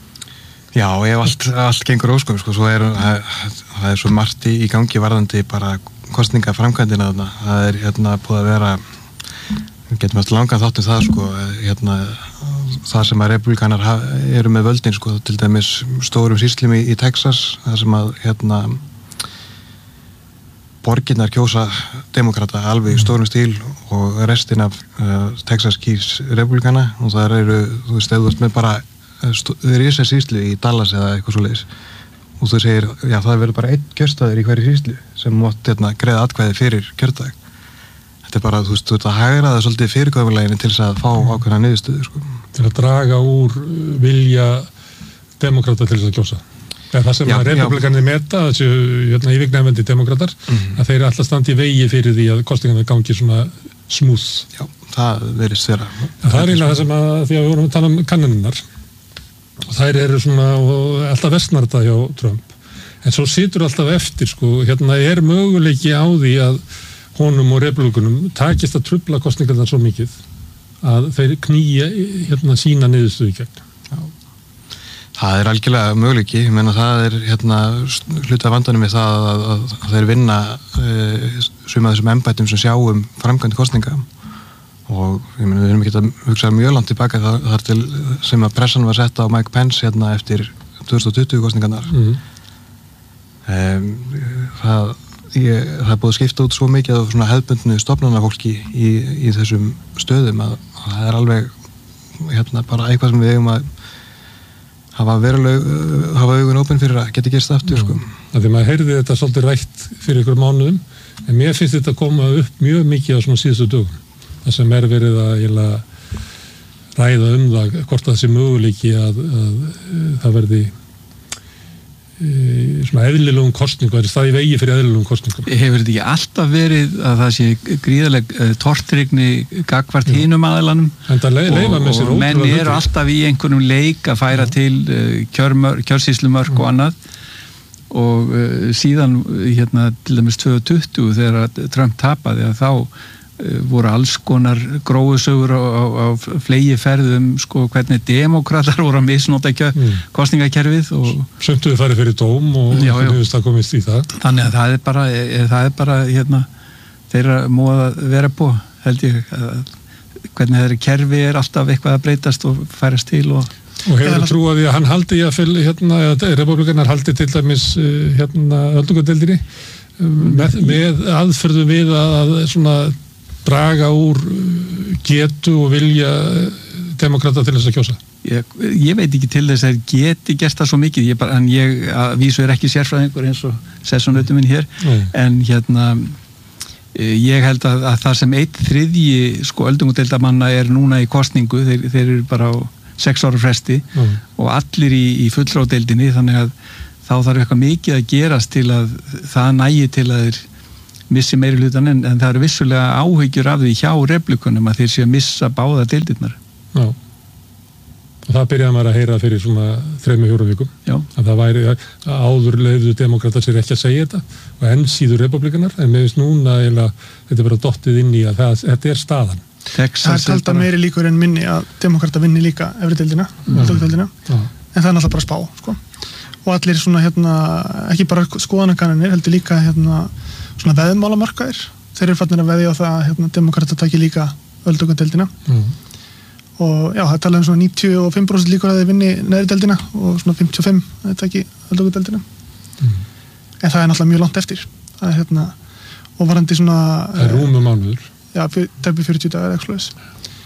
Já, ef allt, allt gengur óskum, sko, svo er það er svo margt í, í gangi varðandi bara kosningaframkvæmdina þarna. Það er hérna búið að vera, við getum eftir langan þáttum það, sko, hérna það sem að republikanar eru með völdin sko, til dæmis stórum sýslum í, í Texas, það sem að hérna borginnar kjósa demokrata alveg í stórum stíl og restin af uh, Texas kýs republikana og það eru, þú veist, eða þú veist með bara þau eru í þessi sýslu í Dallas eða eitthvað svo leiðis og þú segir, já það verður bara einn kjörstaður í hverju sýslu sem mátt hérna greiða atkvæði fyrir kjördag. Þetta er bara, þú veist, þú ert að hægra það svolítið fyrirkomuleginu til þess að fá ákveðna niðurstöðu, sko. Til að draga úr vilja demokrata til þess að kjósa. Eða það sem já, að republikanir meta, þessu hérna, yfirgnefandi demokratar, mm-hmm. að þeir eru alltaf standi í vegi fyrir því að kosningarnar gangi svona smúð. Já, það verðist vera. Það er eiginlega það sem að, því að við vorum að tala um kannaninnar, og þær eru svona alltaf vestnarta hjá Trump. En svo situr alltaf eftir, sko, hérna er möguleiki á því að honum og republikunum takist að trufla kosningarnar svo mikið að þeir knýja hérna sína niðurstöðu gegn. Já. Það er algjörlega möguleiki, ég meina það er hérna hluti af vandanum með það að, að, að þeir vinna e, sum af þessum embættum sem sjá um framkvæmd kosninga og ég meina við erum ekki að hugsa mjög langt tilbaka þar, þar til sem að pressan var sett á Mike Pence hérna eftir tvö þúsund og tuttugu kosningarnar. Mm-hmm. e, það Ég, það er búið að skipta út svo mikið af svona hefðbundnu stofnanafólki í, í þessum stöðum að, að það er alveg hérna bara eitthvað sem við eigum að hafa veruleg hafa augun opin fyrir að geta gerst aftur sko. Því maður heyrði þetta svolítið rætt fyrir ykkur mánuðum en mér finnst þetta að koma upp mjög mikið á svona síðustu dögum það sem er verið að jæla, ræða um það hvort það sé möguleiki að, að, að það verði svona eðlilegum kostningum, það er staði vegi fyrir eðlilegum kostningum. Hefur þetta ekki alltaf verið að það sé gríðaleg uh, tortrygni gagvart hinum aðilanum og, og menn eru alltaf í einhvernum leik að færa Já. til uh, kjörsýslumörk og annað og uh, síðan hérna til dæmis tvö þúsund og tuttugu þegar Trump tapaði að þá voru alls konar gróðsögur á, á, á flegi ferðum sko hvernig demokratar voru að misnota mm. kostningakerfið og sömntuðu farið fyrir dóm og já, já. það komist í það. Þannig að það er bara, það er bara hérna, þeirra móða vera på held ég að hvernig þeirri kerfi er alltaf eitthvað að breytast og færast til og Og hefur þú trúið því að hann haldi í að fylg, hérna, eða republikanar haldi til dæmis hérna öldungadeildinni með, með aðferðu við að svona draga úr getu og vilja demokrata til þess að kjósa? Ég, ég veit ekki til þess að geti gert það svo mikið, ég bara, en ég að vísu er ekki sérfræðingur eins og sessónautum minn hér, Nei. en hérna ég held að, að það sem eitt þriðji sko öldungadeildarmanna er núna í kosningu, þeir, þeir eru bara á sex ára fresti Nei. og allir í, í fulltrúadeildinni, þannig að þá þarf eitthvað mikið að gerast til að það nægi til að þeir missi meiri hlutan, en, en það eru vissulega áhyggjur af því hjá republikunum að þeir séu að missa báða deildirnar. Já. Og það byrjaði maður að heyra fyrir svona þremur fjórum vikum. Já. Að það væri að áður leiðu demokrata sér ekki að segja þetta og enn síður republikanar, en með þess núna eiginlega þetta er bara dottið inn í að það, þetta er staðan. Texas það er talda meiri líkur en minni að demokrata vinni líka efri deildina, öldungadeildina, en það er náttúrulega bara spá, sko. Og allir svona hérna, ekki bara skoðanakannanir, heldur líka hérna svona veðmálamarkaðir. Þeir eru fannir að veðja á það að hérna, demokrata taki líka öldungadeildina. Mm. Og já, það tala um svona níutíu og fimm prósent líkur að þeir vinni neðri deildina og svona fimmtíu og fimm að þeir taki öldungadeildina. Mm. En það er náttúrulega mjög langt eftir. Það er hérna, og varandi svona... Það er rúmum mánuður. Já, tæpi fjörutíu dagar eða eitthvað.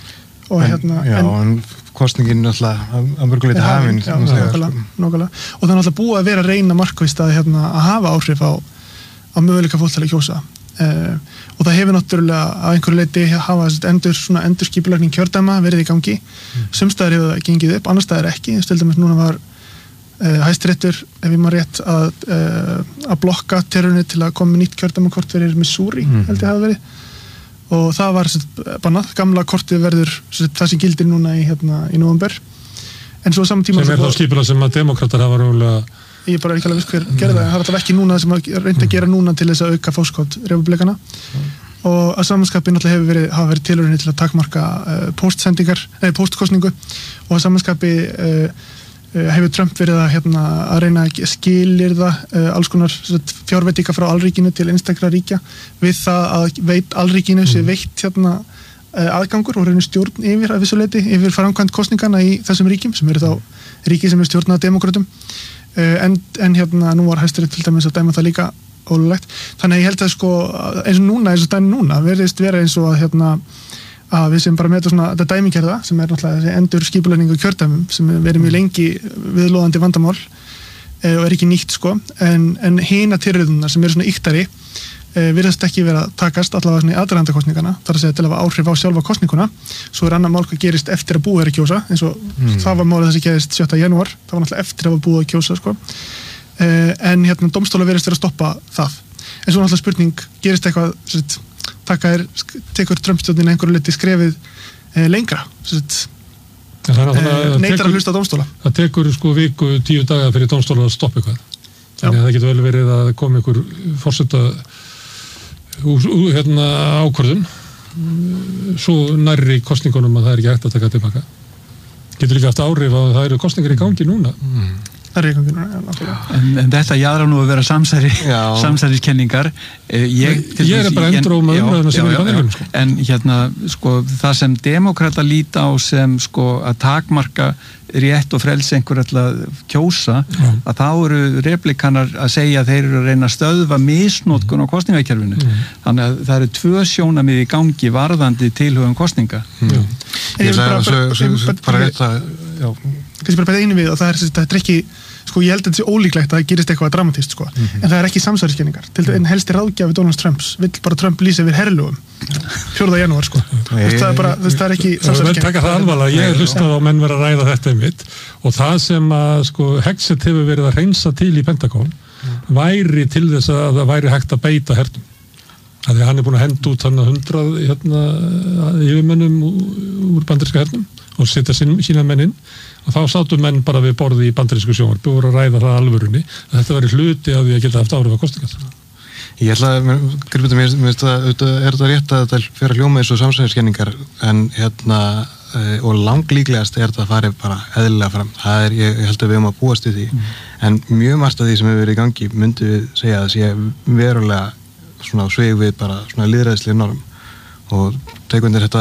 Og en, hérna... Já, en, en kostningin náttúrulega að mörguleiti hafinn. Já, nákvæmlega, nákvæmlega. Og það er náttúrulega búið að vera að reyna markvist að, hérna, að hafa áhrif á, á möguleika fólk til að kjósa. Uh, og það hefur náttúrulega að einhverju leiti hafa endur, svona endurskipulagning kjördæma verið í gangi. Mm. Sumstaðar hefur það gengið upp, annars staðar ekki. Stildamist núna var uh, Hæstiréttur, ef ég maður rétt, að, uh, að blokka terrorinu til að koma nýtt kjördæmakort fyrir Missouri, mm. held ég hafi verið. Og það var bannað, gamla kortið verður það sem gildir núna í, hérna, í nóvember. En svo saman tíma... Sem er þá skipulag sem að demokrater hafa rúlega... Ég er bara ekki alveg viss hver gerði það. Það er alltaf ekki núna sem að reynda að gera núna til þess að auka fóskot republikana. Mm. Og að samanskapi náttúrulega hefur verið, hafa verið tilurinn til að takmarka uh, postsendingar, nei, postkostningu, og að samanskapi uh, uh, hefur Trump verið að, hérna, að reyna að skilyrða uh, alls konar fjárveitinga frá alríkinu til einstakra ríkja við það að veit alríkinu sé veitt hérna, uh, aðgangur og reynir stjórn yfir að vissu leyti yfir framkvæmd kostningana í þessum ríkjum sem eru þá ríki sem er stjórnað demokratum. Uh, en, en hérna nú var Hæstiréttur til dæmis að dæma það líka ólulegt. Þannig að ég held að sko eins og núna, eins og dæmi núna verðist vera eins og að hérna að við sem bara með þetta svona, þetta dæmigerða sem er náttúrulega þessi endur skipulagningu kjördæmum sem verið mjög lengi viðloðandi vandamál uh, og er ekki nýtt sko, en, en hina tilröðunar sem eru svona yktari uh, virðast ekki vera að takast allavega svona í aðdragandakosningana, þar að segja til að hafa áhrif á sjálfa kosninguna. Svo er annar mál hvað gerist eftir að búið er að kjósa, eins og mm. það var málið þess að gerist sjötta janúar, það var náttúrulega eftir að hafa búið að kjósa sko. Uh, en hérna dómstólar virðast vera að stoppa það. En svo náttúrulega spurning, gerist eitthvað sett, taka er, tekur Trump-stjórnin einhverju liti skrefið uh, lengra sett, uh, neitar að hlusta á dómstóla. Það tekur sko viku, tíu daga fyrir dómstólar að stoppa eitthvað. Þannig að það getur vel verið að koma einhver forseta úr, úr hérna ákvörðun svo nærri kostningunum að það er ekki hægt að taka tilbaka. Getur líka haft áhrif að það eru kostningar í gangi núna. Mm. En, en þetta jára nú að vera samsæri samsæriskenningar ég, ég er bara endur á með umræðuna sem er í banningunum sko. En hérna sko það sem demokrata líta á sem sko að takmarka rétt og frelsi einhver að kjósa já. Að þá eru replikanar að segja að þeir eru að reyna að stöðva misnotkun á kostningakerfinu mm. Þannig að það eru tvö sjónamið í gangi varðandi tilhugum kostninga mm. Ég sagði bara rétt að kannski bara bæta einu við og það er, þetta er ekki sko ég held að þetta sé ólíklegt að það gerist eitthvað dramatist sko, mm-hmm. en það er ekki samsæriskenningar til en helsti ráðgjafi Donald Trumps vill bara Trump lýsa yfir herrlögum fjórða janúar sko, það er bara það er ekki samsæriskenningar. Taka það alvarlega, ég hef hlustað á menn vera að ræða þetta einmitt og það sem að sko Hexet hefur verið að hreinsa til í Pentagon væri til þess að það væri hægt að beita hernum. Það er hann er búin að henda út hann að hundrað hérna yfirmönnum úr bandaríska hernum og setja sína menn inn og þá sátu menn bara við borði í bandarísku sjónvarpi og voru að ræða það alvörunni að þetta væri hluti af því að geta haft áhrif á kosningar. Ég ætla að, gripið mér, mér er þetta rétt að þetta fer að hljóma eins og samsæriskenningar en hérna og langlíklegast er þetta að fari bara eðlilega fram. Það er, ég, ég held að við höfum að búast í því mm. en mjög margt af því sem hefur verið í gangi myndi við segja að sé verulega svona sveg við bara svona lýðræðislega norm og tekundir þetta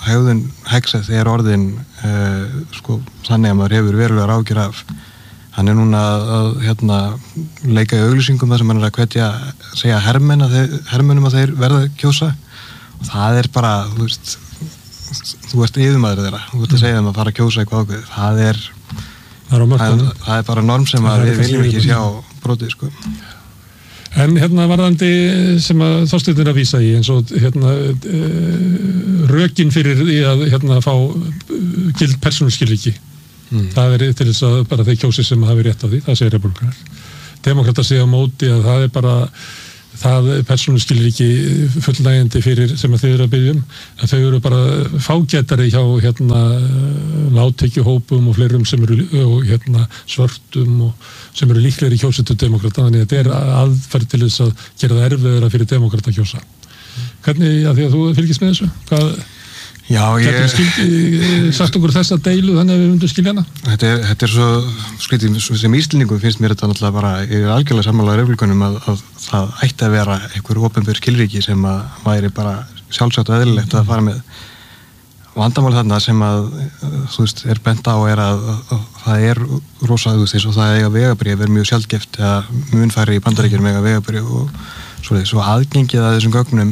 hegðun Hegseth er orðin uh, sko, þannig að maður hefur verulega ágjur af. Hann er núna að, að hérna, leika í auglýsingum þar sem hann er að hvetja segja hermenn að þeir, hermennum að þeir verða að kjósa og það er bara, þú veist, þú ert yfirmaður þeirra, þú ert að segja þeim að fara að kjósa eitthvað ákveð. Það er, það er, það, það er bara norm sem að við viljum ekki sjá brotið, sko. En hérna varðandi sem að Þorsteinn er að vísa í eins og hérna rökin fyrir því að hérna fá gild persónuskilríki. Mm. Það er til þess að bara þeir kjósi sem hafi rétt á því, það segir republikanar. Demokratar segja á móti að það er bara það persónuskilríki fullnægjandi fyrir sem að þau eru að biðja um, að þau eru bara fágætari hjá hérna lágtekjuhópum og fleirum sem eru og hérna svörtum og sem eru líklegri kjósendur demokrata, þannig að þetta er aðferð til þess að gera það erfiðara fyrir demokrata að kjósa. Hvernig, að því að þú fylgist með þessu? Hvað Já, ég... Getur sagt okkur þessa deilu þannig að við myndum skilja hana? Þetta er, þetta er svo, skritið, sem íslendingum finnst mér þetta náttúrulega bara, ég er algjörlega sammála republikunum að, að það ætti að vera einhver opinber skilríki sem að væri bara sjálfsagt og eðlilegt að fara með. Vandamál þarna sem að, þú veist, er bent á er að, að, að það er rosa, þú veist, og það eiga vegabréf er mjög sjaldgæft eða mun færri í Bandaríkjunum eiga vegabréf og svo, svo aðgengið að þessum gögnum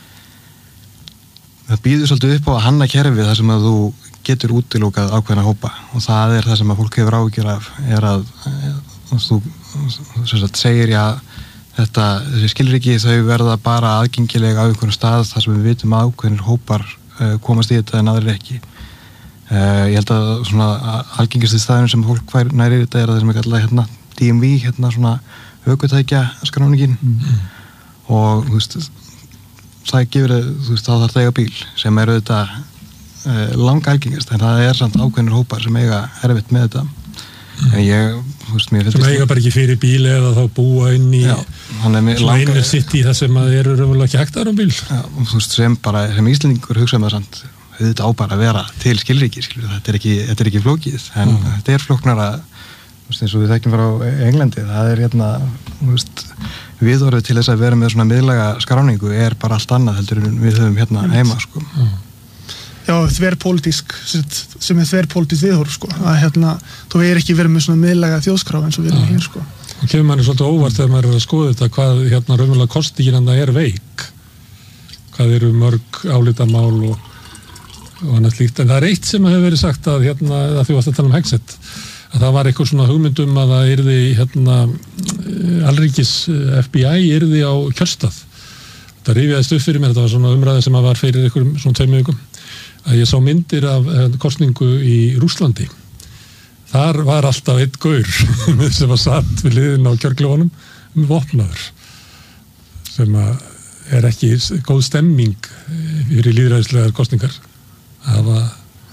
það býður svolítið upp á að hanna kerfið þar sem að þú getur útilokað ákveðna hópa og það er það sem að fólk hefur áhyggjur af er að, að þú sagt, segir já þetta, þessi skilríki þau verða bara aðgengilega á einhvern stað þar sem við vitum að ákveðnir hópar uh, komast í þetta en aðrir ekki. Uh, ég held að svona algengistu staðinu sem fólk fær næri þetta er það sem er kallað hérna D M V, hérna svona ökutækja skráningin mm. og þú veist það gefur, þú veist, þá þarf það eiga bíl sem eru þetta uh, langa algengast, en það er samt ákveðnir hópar sem eiga erfitt með þetta mm. en ég, þú veist, mér sem eiga bara ekki fyrir bíl eða þá búa inn í svona einir sitt í það sem að eru raunverulega ekki hægt aðra um bíl já, og þú veist, sem bara, sem íslendingur hugsa með samt, þetta á bara að vera til skilríki, skilur, þetta er ekki, þetta er ekki flókið en mm. þetta er flóknara þú veist, eins og við þekkjum frá Englandi það er hérna, þú veist viðorðið til þess að vera með svona miðlæga skráningu er bara allt annað heldur en við höfum hérna heima sko. Já, þverpólitísk sem er þverpólitísk viðhorf sko að hérna, þú er ekki verið með svona miðlæga þjóðskrá eins og við erum hér sko. Og kemur manni svolítið óvart þegar maður er að skoða þetta hvað hérna raunverulega kostingin hann er veik hvað eru mörg álitamál og, og annað slíkt, en það er eitt sem hefur verið sagt að hérna, að því varst að tala um Hegseth að það var eitthvað svona hugmyndum að það yrði hérna alríkis F B I yrði á kjörstað. Það rifjaðist upp fyrir mér, þetta var svona umræði sem að var fyrir einhverjum svona tveim vikum að ég sá myndir af kosningu í Rússlandi. Þar var alltaf einn gaur sem var satt við liðin á kjörklefanum með vopnaður sem að er ekki góð stemming fyrir lýðræðislegar kosningar. Það var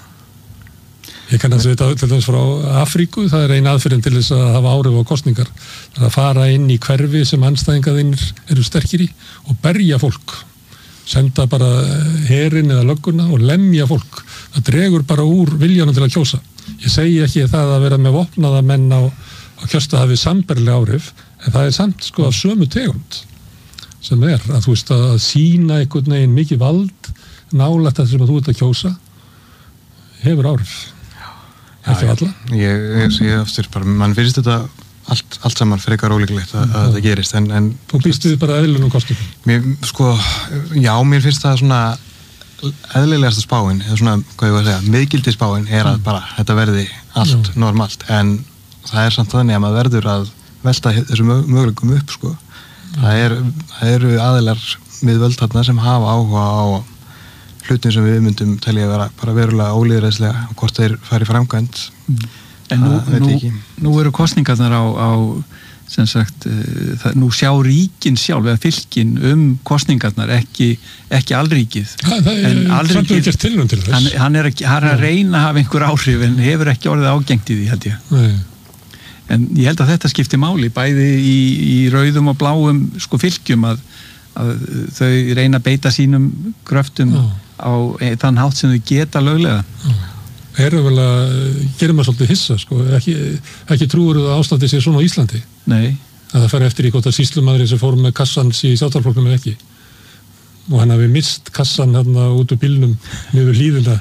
Ég kann að segja til þess frá Afríku, það er ein aðferðin til þess að hafa áhrif á kosningar. Það er að fara inn í hverfi sem andstæðingarnir eru sterkir í og berja fólk. Senda bara herinn eða lögguna og lemja fólk. Það dregur bara úr viljanum til að kjósa. Ég segi ekki það að vera með vopnaða menn á, á kjörstað hafi samberlega áhrif, en það er samt sko af sömu tegund sem er að þú veist að sína einhvern veginn mikið vald nálægt það sem að þú ert að kjósa hefur áhrif. Ekki alla? Ég, ég, ég aftur bara, mann finnst þetta allt, allt saman frekar ólíklegt að, að það gerist en, en þú býst þið bara eðlunum kostum? Mér, sko, já, mér finnst það svona eðlilegasta spáin eða svona, hvað ég var að segja, miðgildi spáin er að mm. bara, þetta verði allt já. Normalt, en það er samt þannig að maður verður að velta þessum möguleikum upp, sko mm. það, er, það eru aðilar við völd þarna sem hafa áhuga á hlutin sem við myndum telja að vera bara verulega ólýðræðislega og hvort þeir fari framkvæmt mm. En nú, nú, nú eru kosningarnar á, á sem sagt, það, nú sjá ríkin sjálf eða fylkin um kosningarnar ekki, ekki alríkið ha, það er alríkið hann, hann er að, hann er að reyna að hafa einhver áhrif en hefur ekki orðið ágengt í því held ég Nei. En ég held að þetta skiptir máli bæði í, í rauðum og bláum sko fylkjum að, að þau reyna að beita sínum kröftum Já. Á þann hátt sem þau geta löglega Já. Erum vel að gera maður svolítið hissa sko. ekki, ekki trúur að ástandið sé svona á Íslandi Nei. Að það fer eftir í hvort að sýslumadurinn sem fórum með kassans í sjálfstæðarflokknum eða ekki og hann hafi mist kassan hérna út úr bílnum niður hlíðina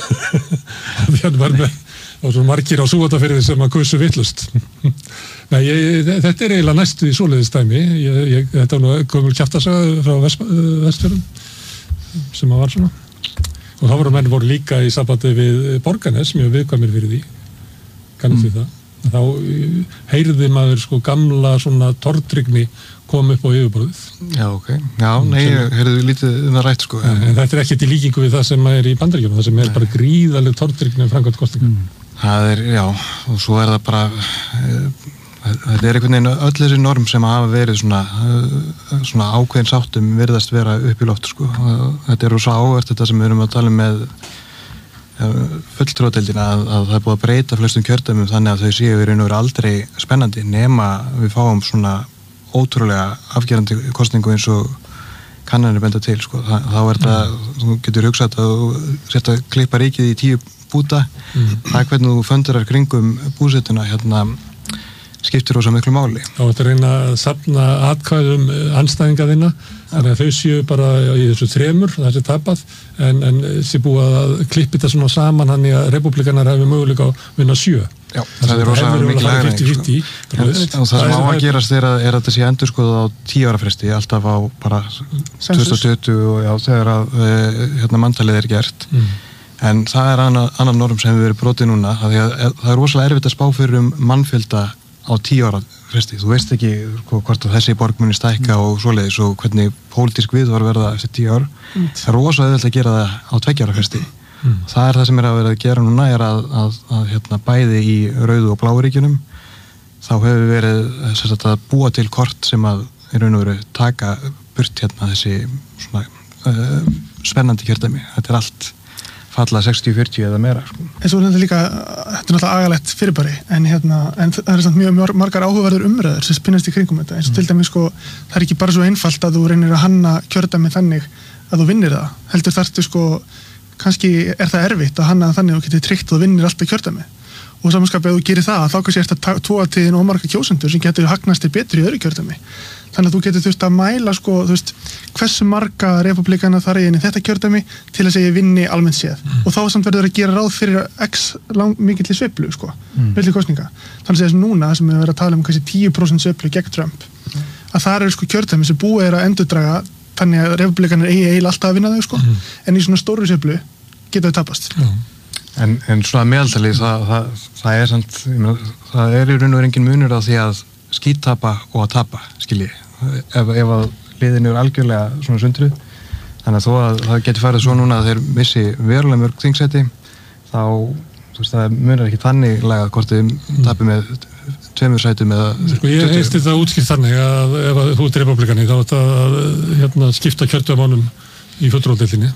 því hann var með og svo margir á Súgandafirði sem að kusu villust. Nei, ég, þetta er eiginlega næstu í svoleiðistæmi. Ég, ég, þetta var nú gömul kjaftasaga frá Vestfjörðum sem að var svona. Og þá voru menn voru líka í sambandi við Borgarnes, mjög viðkvæmir fyrir því. Kannast við það. Þá heyrði maður sko gamla svona tortryggni kom upp á yfirborðið. Já, ok. Já, nei, ég heyrði lítið um það rætt sko. En, en þetta er ekkert í líkingu við það sem er í Bandaríkjunum, það sem er bara gríðaleg tortryggni um framkvæmd kosninga. Mm. Það er, já, og svo er það bara, e, þetta er einhvern veginn öll þessi norm sem hafa verið svona, e, svona ákveðin sáttum virðast vera upp í loft, sko. Þetta er rosa áhvert þetta sem við erum að tala um með e, fulltrúadeildina, að, að það er búið að breyta flestum kjördæmum þannig að þau séu í raun og veru aldrei spennandi nema við fáum svona ótrúlega afgerandi kosningu eins og kannanir benda til, sko. Þa, þá er það, þú getur hugsað að þú setja að klippa ríkið í tíu búta, mm. það er hvernig þú föndurar kringum búsetuna hérna skiptir rosa miklu máli. Þá er þetta að reyna að safna atkvæðum andstæðinga þína, þannig að þau séu bara í þessu þremur, það sé tapað, en, en sé búið að klippa þetta svona saman hann í að republikanar hefur möguleika að vinna sjö. Já, það, það er rosa miklu hægri. Og það sem á að gerast er að, er að þetta sé endurskoðað á tíu ára fresti, alltaf á bara tvö þúsund tuttugu og já, þegar að hérna manntalið er gert. Mm. En það er annar, annar norm sem hefur verið brotið núna, að að það er rosalega erfitt að spá fyrir um mannfjölda á tíu ára fresti. Þú veist ekki hvort að þessi borg muni stækka mm. og svoleiðis og hvernig pólitísk viðhorf verða eftir tíu ár. Mm. Það er rosalega erfitt að gera það á tveggja ára fresti. Mm. Það er það sem er að vera að gera núna, er að, að, að hérna, bæði í rauðu og bláu ríkjunum, þá hefur verið sagt, að búa til kort sem að í raun og veru taka burt hérna þessi svona, uh, spennandi kjördæmi. Þetta er allt falla sextíu fjörutíu eða meira. Sko. En svo er þetta líka, þetta er náttúrulega agalegt fyrirbæri, en, hérna, en það er samt mjög margar áhugaverður umræður sem spinnast í kringum þetta, eins og mm. til dæmis sko, það er ekki bara svo einfalt að þú reynir að hanna kjördæmi þannig að þú vinnir það, heldur þarftu sko, kannski er það erfitt að hanna þannig að þú getur tryggt að þú vinnir alltaf kjördæmi og samanskapið að þú gerir það, þá kannski ertu að tóa til þín og marga kjósendur sem getur hagnast til betri í öðru kjördæmi. Þannig að þú getur þurft að mæla sko, þú veist, hversu marga republikana þar er inn í þetta kjördæmi til þess að ég vinni almennt séð. Mm. Og þá samt verður að gera ráð fyrir x mikill sveiflu, sko, mm. milli kosninga. Þannig að þess núna sem við verðum að tala um kannski tíu prósent sveiflu gegn Trump, mm. að það eru sko kjördæmi sem búið er að endurdraga þannig að republikanir eigi eiginlega alltaf að vinna þau, sko, mm. en í svona stóru sveiflu geta þau tapast. Mm. En, en svona meðaltali, það, það, það er samt, það er í raun og veru engin munur á því að skíttapa og að tapa, skilji. Ef, ef að liðin eru algjörlega svona sundruð, þannig að þó að það getur farið svo núna að þeir missi verulega mörg þingsæti, þá, þú veist, það munar ekki þannig lagað hvort þið tapir með tveimur sætum eða sko, ég heisti það útskipt þannig að ef að þú ert republikani, þá er þetta að hérna, skipta kjördæmánum í fulltrúadeildinni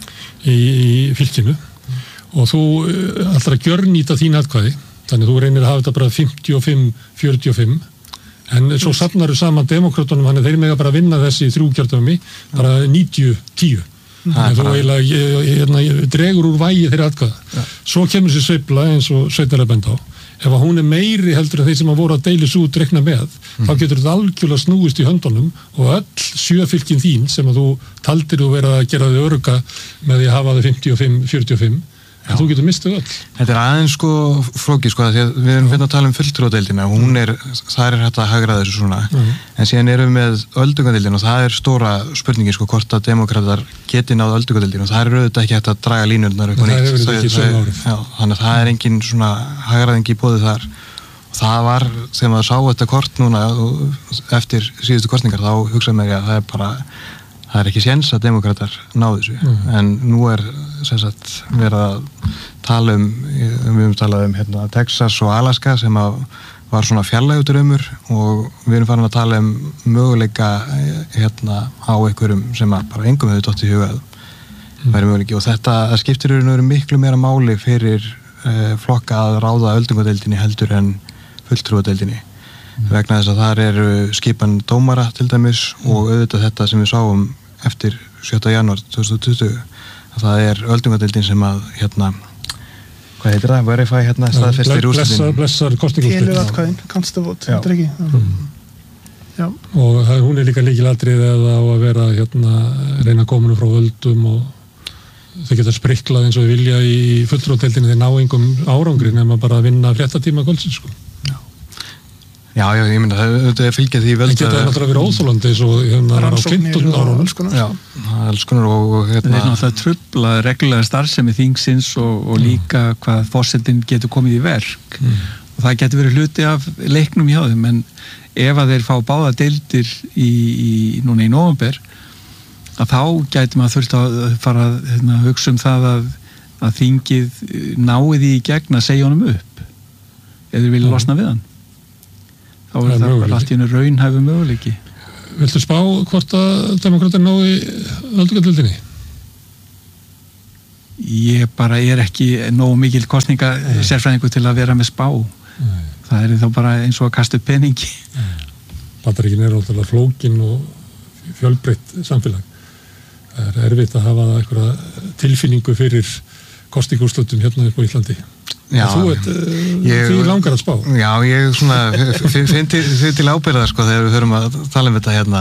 í, í fylkinu og þú ætlar að gjörnýta þín atkvæði, þannig að þú reynir að hafa þetta bara fimmtíu og fimm fjörutíu og fimm en svo safnar þú saman demokratunum, þannig að þeir mega bara vinna þessi þrjú kjördæmi bara níutíu tíu þannig að þú eiginlega dregur úr vægi þeirra atkvæða. Ja. Svo kemur þessi sveifla eins og Sveinar er bent á. Ef að hún er meiri heldur en þeir sem að voru að deilis út rekna með, mm. þá getur þetta algjörlega snúist í höndunum og öll sjöfylkin þín sem að þú taldir að vera að gera þau örugga með því að hafa þau fimmtíu og fimm fjörutíu og fimm en þú getur mistið öll. Þetta er aðeins sko flókið sko, því að við erum fyrir að tala um fulltrúadeildina og hún er, það er hægt að hagra þessu svona, mm. en síðan erum við með öldungadeildina og það er stóra spurningin sko hvort að demokratar geti náð öldungadeildina og það er auðvitað ekki hægt að draga línurnar eitthvað nýtt. Það er ekki sömu árið. Já, þannig að það er engin svona hagraðing í bóði þar og það var, þegar maður sá þetta kort núna eftir síðustu kosningar, þá hugsaði mér að það er bara það er ekki séns að demokratar náðu þessu, mm. en nú er sem sagt verið að tala um, við höfum talað um hérna, Texas og Alaska sem að var svona fjarlægudraumur og við erum farin að tala um möguleika hérna á einhverjum sem að bara engum hefur dottið í huga að mm. væri möguleiki og þetta skiptir eru miklu meira máli fyrir uh, flokka að ráða öldungadeildinni heldur en fulltrúadeildinni. Mm. Vegna þess að þar eru skipan dómara til dæmis mm. og auðvitað þetta sem við sáum eftir sjötta janúar tvö þúsund tuttugu að það er öldungadeildin sem að hérna, hvað heitir það? Verify hérna staðfestir úrslitin. Blessar kostingúrslit. Telur atkvæðin, counts the vote, þetta er ekki. Mm. Já. Og það, hún er líka líkilatrið eða á að vera hérna, reyna kominu frá völdum og þau geta spriklað eins og við vilja í fulltrúadeildinni þeir ná engum árangri nema bara að vinna fréttatíma kvöldsins sko. Já, já, ég myndi að það fylgja því völd. Það geta náttúrulega verið óþólandi eins og hérna var á Clinton árunum. Já, alls konar og, og hérna. Það er náttúrulega trufla reglulega starfsemi þingsins og, og líka hvað forsetinn getur komið í verk. Mm. Og það getur verið hluti af leiknum hjá þeim, en ef að þeir fá báða deildir í, í, núna í nóvember, að þá gæti maður þurft að fara að hérna, hugsa um það að, að þingið náið því í gegn að segja honum upp, ef þeir vilja losna við hann. Þá er það bara allt í einu raunhæfu möguleiki. Viltu spá hvort að demokrater náði öldungadeildinni? Ég bara er ekki nógu mikil kosninga sérfræðingu til að vera með spá. Nei. Það er þá bara eins og að kasta upp peningi. Bandaríkin er náttúrulega flókin og fjölbreytt samfélag. Það er erfitt að hafa einhverja tilfinningu fyrir kosningúrstöldum hérna upp á Íslandi. Já, þú ert ég, því langar að spá. Já, ég svona finn til, til ábyrða sko þegar við höfum að tala um þetta hérna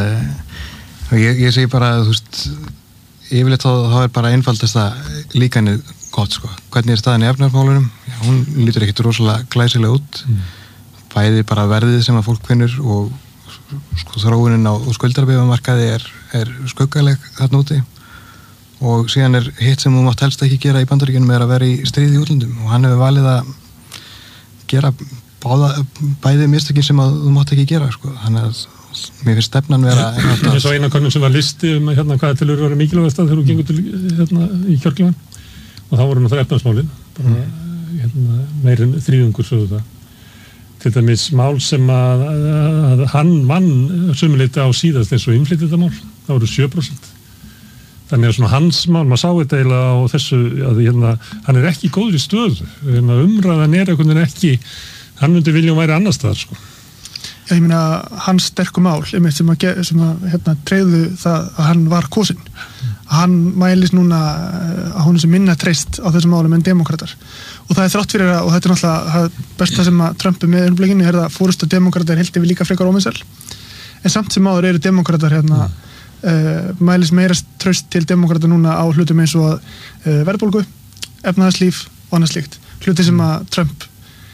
og ég, ég segi bara þú veist, yfirleitt þá, þá er bara einfaldast að líkanið gott sko. Hvernig er staðan í efnahagsmálunum? Já, hún lítur ekkert rosalega glæsilega út. Mm. Bæði bara verðið sem að fólk finnur og sko þróunin á skuldarbréfamarkaði er, er skuggaleg þarna úti. Og síðan er hitt sem þú mátt helst ekki gera í Bandaríkjunum er að vera í stríði í útlöndum og hann hefur valið að gera báða, bæði mistökin sem að þú mátt ekki gera sko. Þannig að mér finnst stefnan vera Ég svo eina konum sem var listi um hérna, hvað til eru að vera mikilvægast að þegar þú gengur til hérna, í kjörklífan og þá voru náttúrulega efnarsmálin bara hérna, meirinn þrýðungur sögðu það til dæmis mál sem að, að hann vann sumuleyti á síðast eins og innflytjendamál, það voru sjö prósent. Þannig að svona hans mál, maður sá þetta eiginlega á þessu, að hérna, hann er ekki í góðri stöðu, umræðan er einhvern veginn ekki, hann myndi vilja væri annar staðar, sko. Já, ég meina, hans sterku mál, einmitt sem að, sem að hérna, treyðu það að hann var kosinn. Mm. Hann mælis núna að hún sem minna treyst á þessum málum en demokrater. Og það er þrátt fyrir að, og þetta er náttúrulega besta sem að Trump er með umblíkinu, er að fórustu demokrater held yfir líka frekar ómynsel. En samt sem áður eru demokrater hérna, mm. Uh, mælis meira traust til demokrata núna á hlutum eins og uh, verðbólgu, efnahagslíf og annað slíkt. Hluti sem að Trump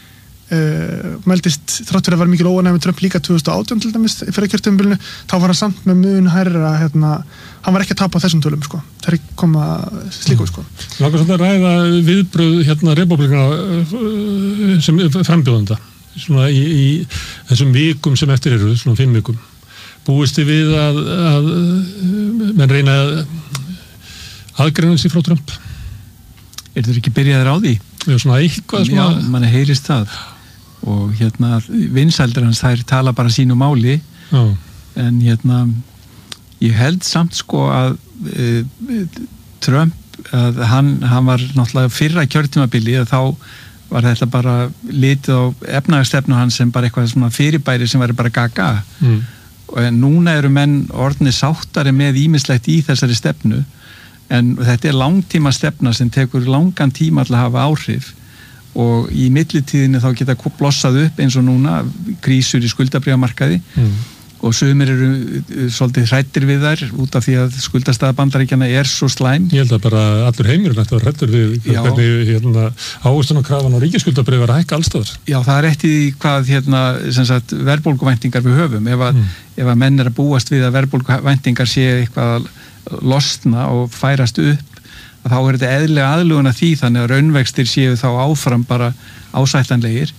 uh, mældist þrátt fyrir að vera mikil óánægð með Trump líka tvö þúsund og átján til dæmis fyrir kjörtímabilinu, þá var hann samt með mun hærra hérna, hann var ekki að tapa þessum tölum sko. Það er ekki koma slíku sko. Langar svolítið að ræða viðbröð hérna republikana sem frambjóðanda svona í, í þessum vikum sem eftir eru, svona fimm vikum. Búist þið við að, að menn reyna að aðgreina sig frá Trump? Er þeir ekki byrjaðir á því? Já, svona eitthvað svona... Já, manni heyrist það og hérna vinsældir hans þær tala bara sínu máli. Já. En hérna ég held samt sko að e, Trump að hann, hann var náttúrulega fyrra kjörtímabili að þá var þetta bara litið á efnahagsstefnu hans sem bara eitthvað svona fyrirbæri sem var bara gaga. Mm. En núna eru menn orðni sáttari með ýmislegt í þessari stefnu en þetta er langtíma stefna sem tekur langan tíma til að hafa áhrif og í millitíðinni þá geta blossað upp eins og núna krísur í skuldabréfamarkaði mm. og sumir eru svolítið hrættir við þær út af því að skuldastaða Bandaríkjanna er svo slæm. Ég held að bara allur heimurinn ætti að vera hrættur við Já. Hvernig hérna, ávöxtunarkrafan á ríkisskuldabréf var að hækka allstaðar. Já, það er eftir hvað hérna, sem sagt, verðbólguvæntingar við höfum. Ef að, mm. ef að menn er að búast við að verðbólguvæntingar sé eitthvað losna og færast upp, þá er þetta eðlilega aðlugun að því þannig að raunvextir séu þá áfram bara ásættanlegir.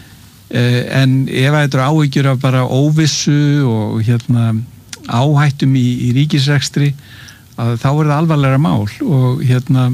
En ef þetta eru áhyggjur af bara óvissu og hérna áhættum í, í ríkisrekstri að þá er það alvarlega mál og hérna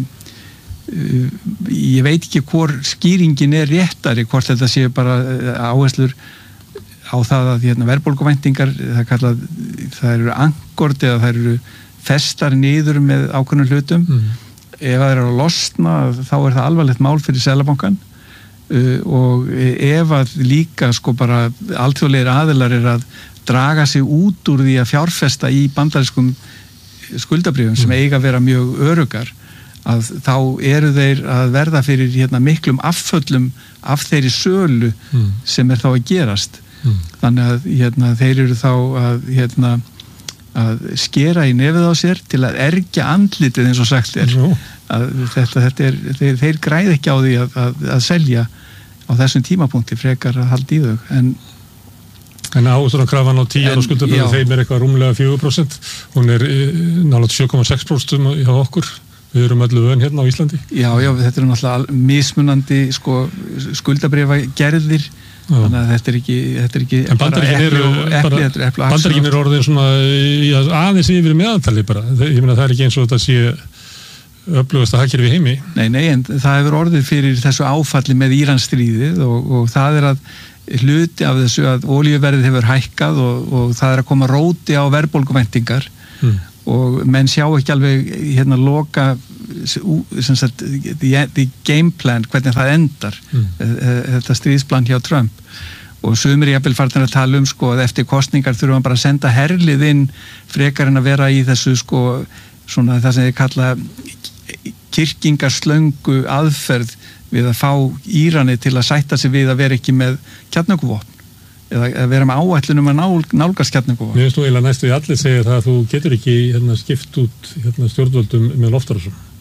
ég veit ekki hvor skýringin er réttari, hvort þetta séu bara áherslur á það að hérna, verðbólguvæntingar það, kallað, það eru angort eða það eru festar niður með ákveðnum hlutum mm. ef það eru að losna þá er það alvarlegt mál fyrir Seðlabankann. Uh, og ef að líka sko bara alþjóðlegir aðilar er að draga sig út úr því að fjárfesta í bandarískum skuldabréfum mm. sem eiga að vera mjög örugar að þá eru þeir að verða fyrir hérna, miklum afföllum af þeirri sölu mm. sem er þá að gerast mm. þannig að hérna, þeir eru þá að, hérna, að skera í nefið á sér til að ergja andlitið eins og sagt er mm. að þetta, þetta er, þeir, þeir græð ekki á því að, að, að selja á þessum tímapunkti frekar að halda í þau en En ávöxtunarkrafan á tíu ára skuldabréfum þeim er eitthvað rúmlega fjögur prósent, hún er nálægt sjö komma sex prósent hjá okkur, við erum öllu vön hérna á Íslandi. Já, já, þetta er náttúrulega mismunandi sko, skuldabréfa gerðir, þannig að þetta er ekki, þetta er ekki en bara epli og epli, þetta er epli og Bandaríkin er orðin svona já, aðeins yfir meðaltali bara, ég meina það er ekki eins og þetta sé öflugasta hagkerfi í heimi. Nei, nei, en það hefur orðið fyrir þessu áfalli með Íransstríðið og, og það er að hluti af þessu að olíuverðið hefur hækkað og, og það er að koma róti á verðbólguvæntingar mm. og menn sjá ekki alveg hérna loka sem sagt the, the game plan, hvernig það endar mm. þetta stríðsplan hjá Trump og sumir jafnvel farnir að tala um sko að eftir kosningar þurfum við bara að senda herlið inn frekar en að vera í þessu sko svona það sem þið kalla kyrkingarslöngu aðferð við að fá Írani til að sætta sig við að vera ekki með kjarnorkuvopn eða að vera með áætlunum að nál, nálgast kjarnorkuvopn. Mér finnst þú eiginlega næstu í allir segja það að þú getur ekki hérna, skipt út hérna, stjórnvöldum með loftárásum.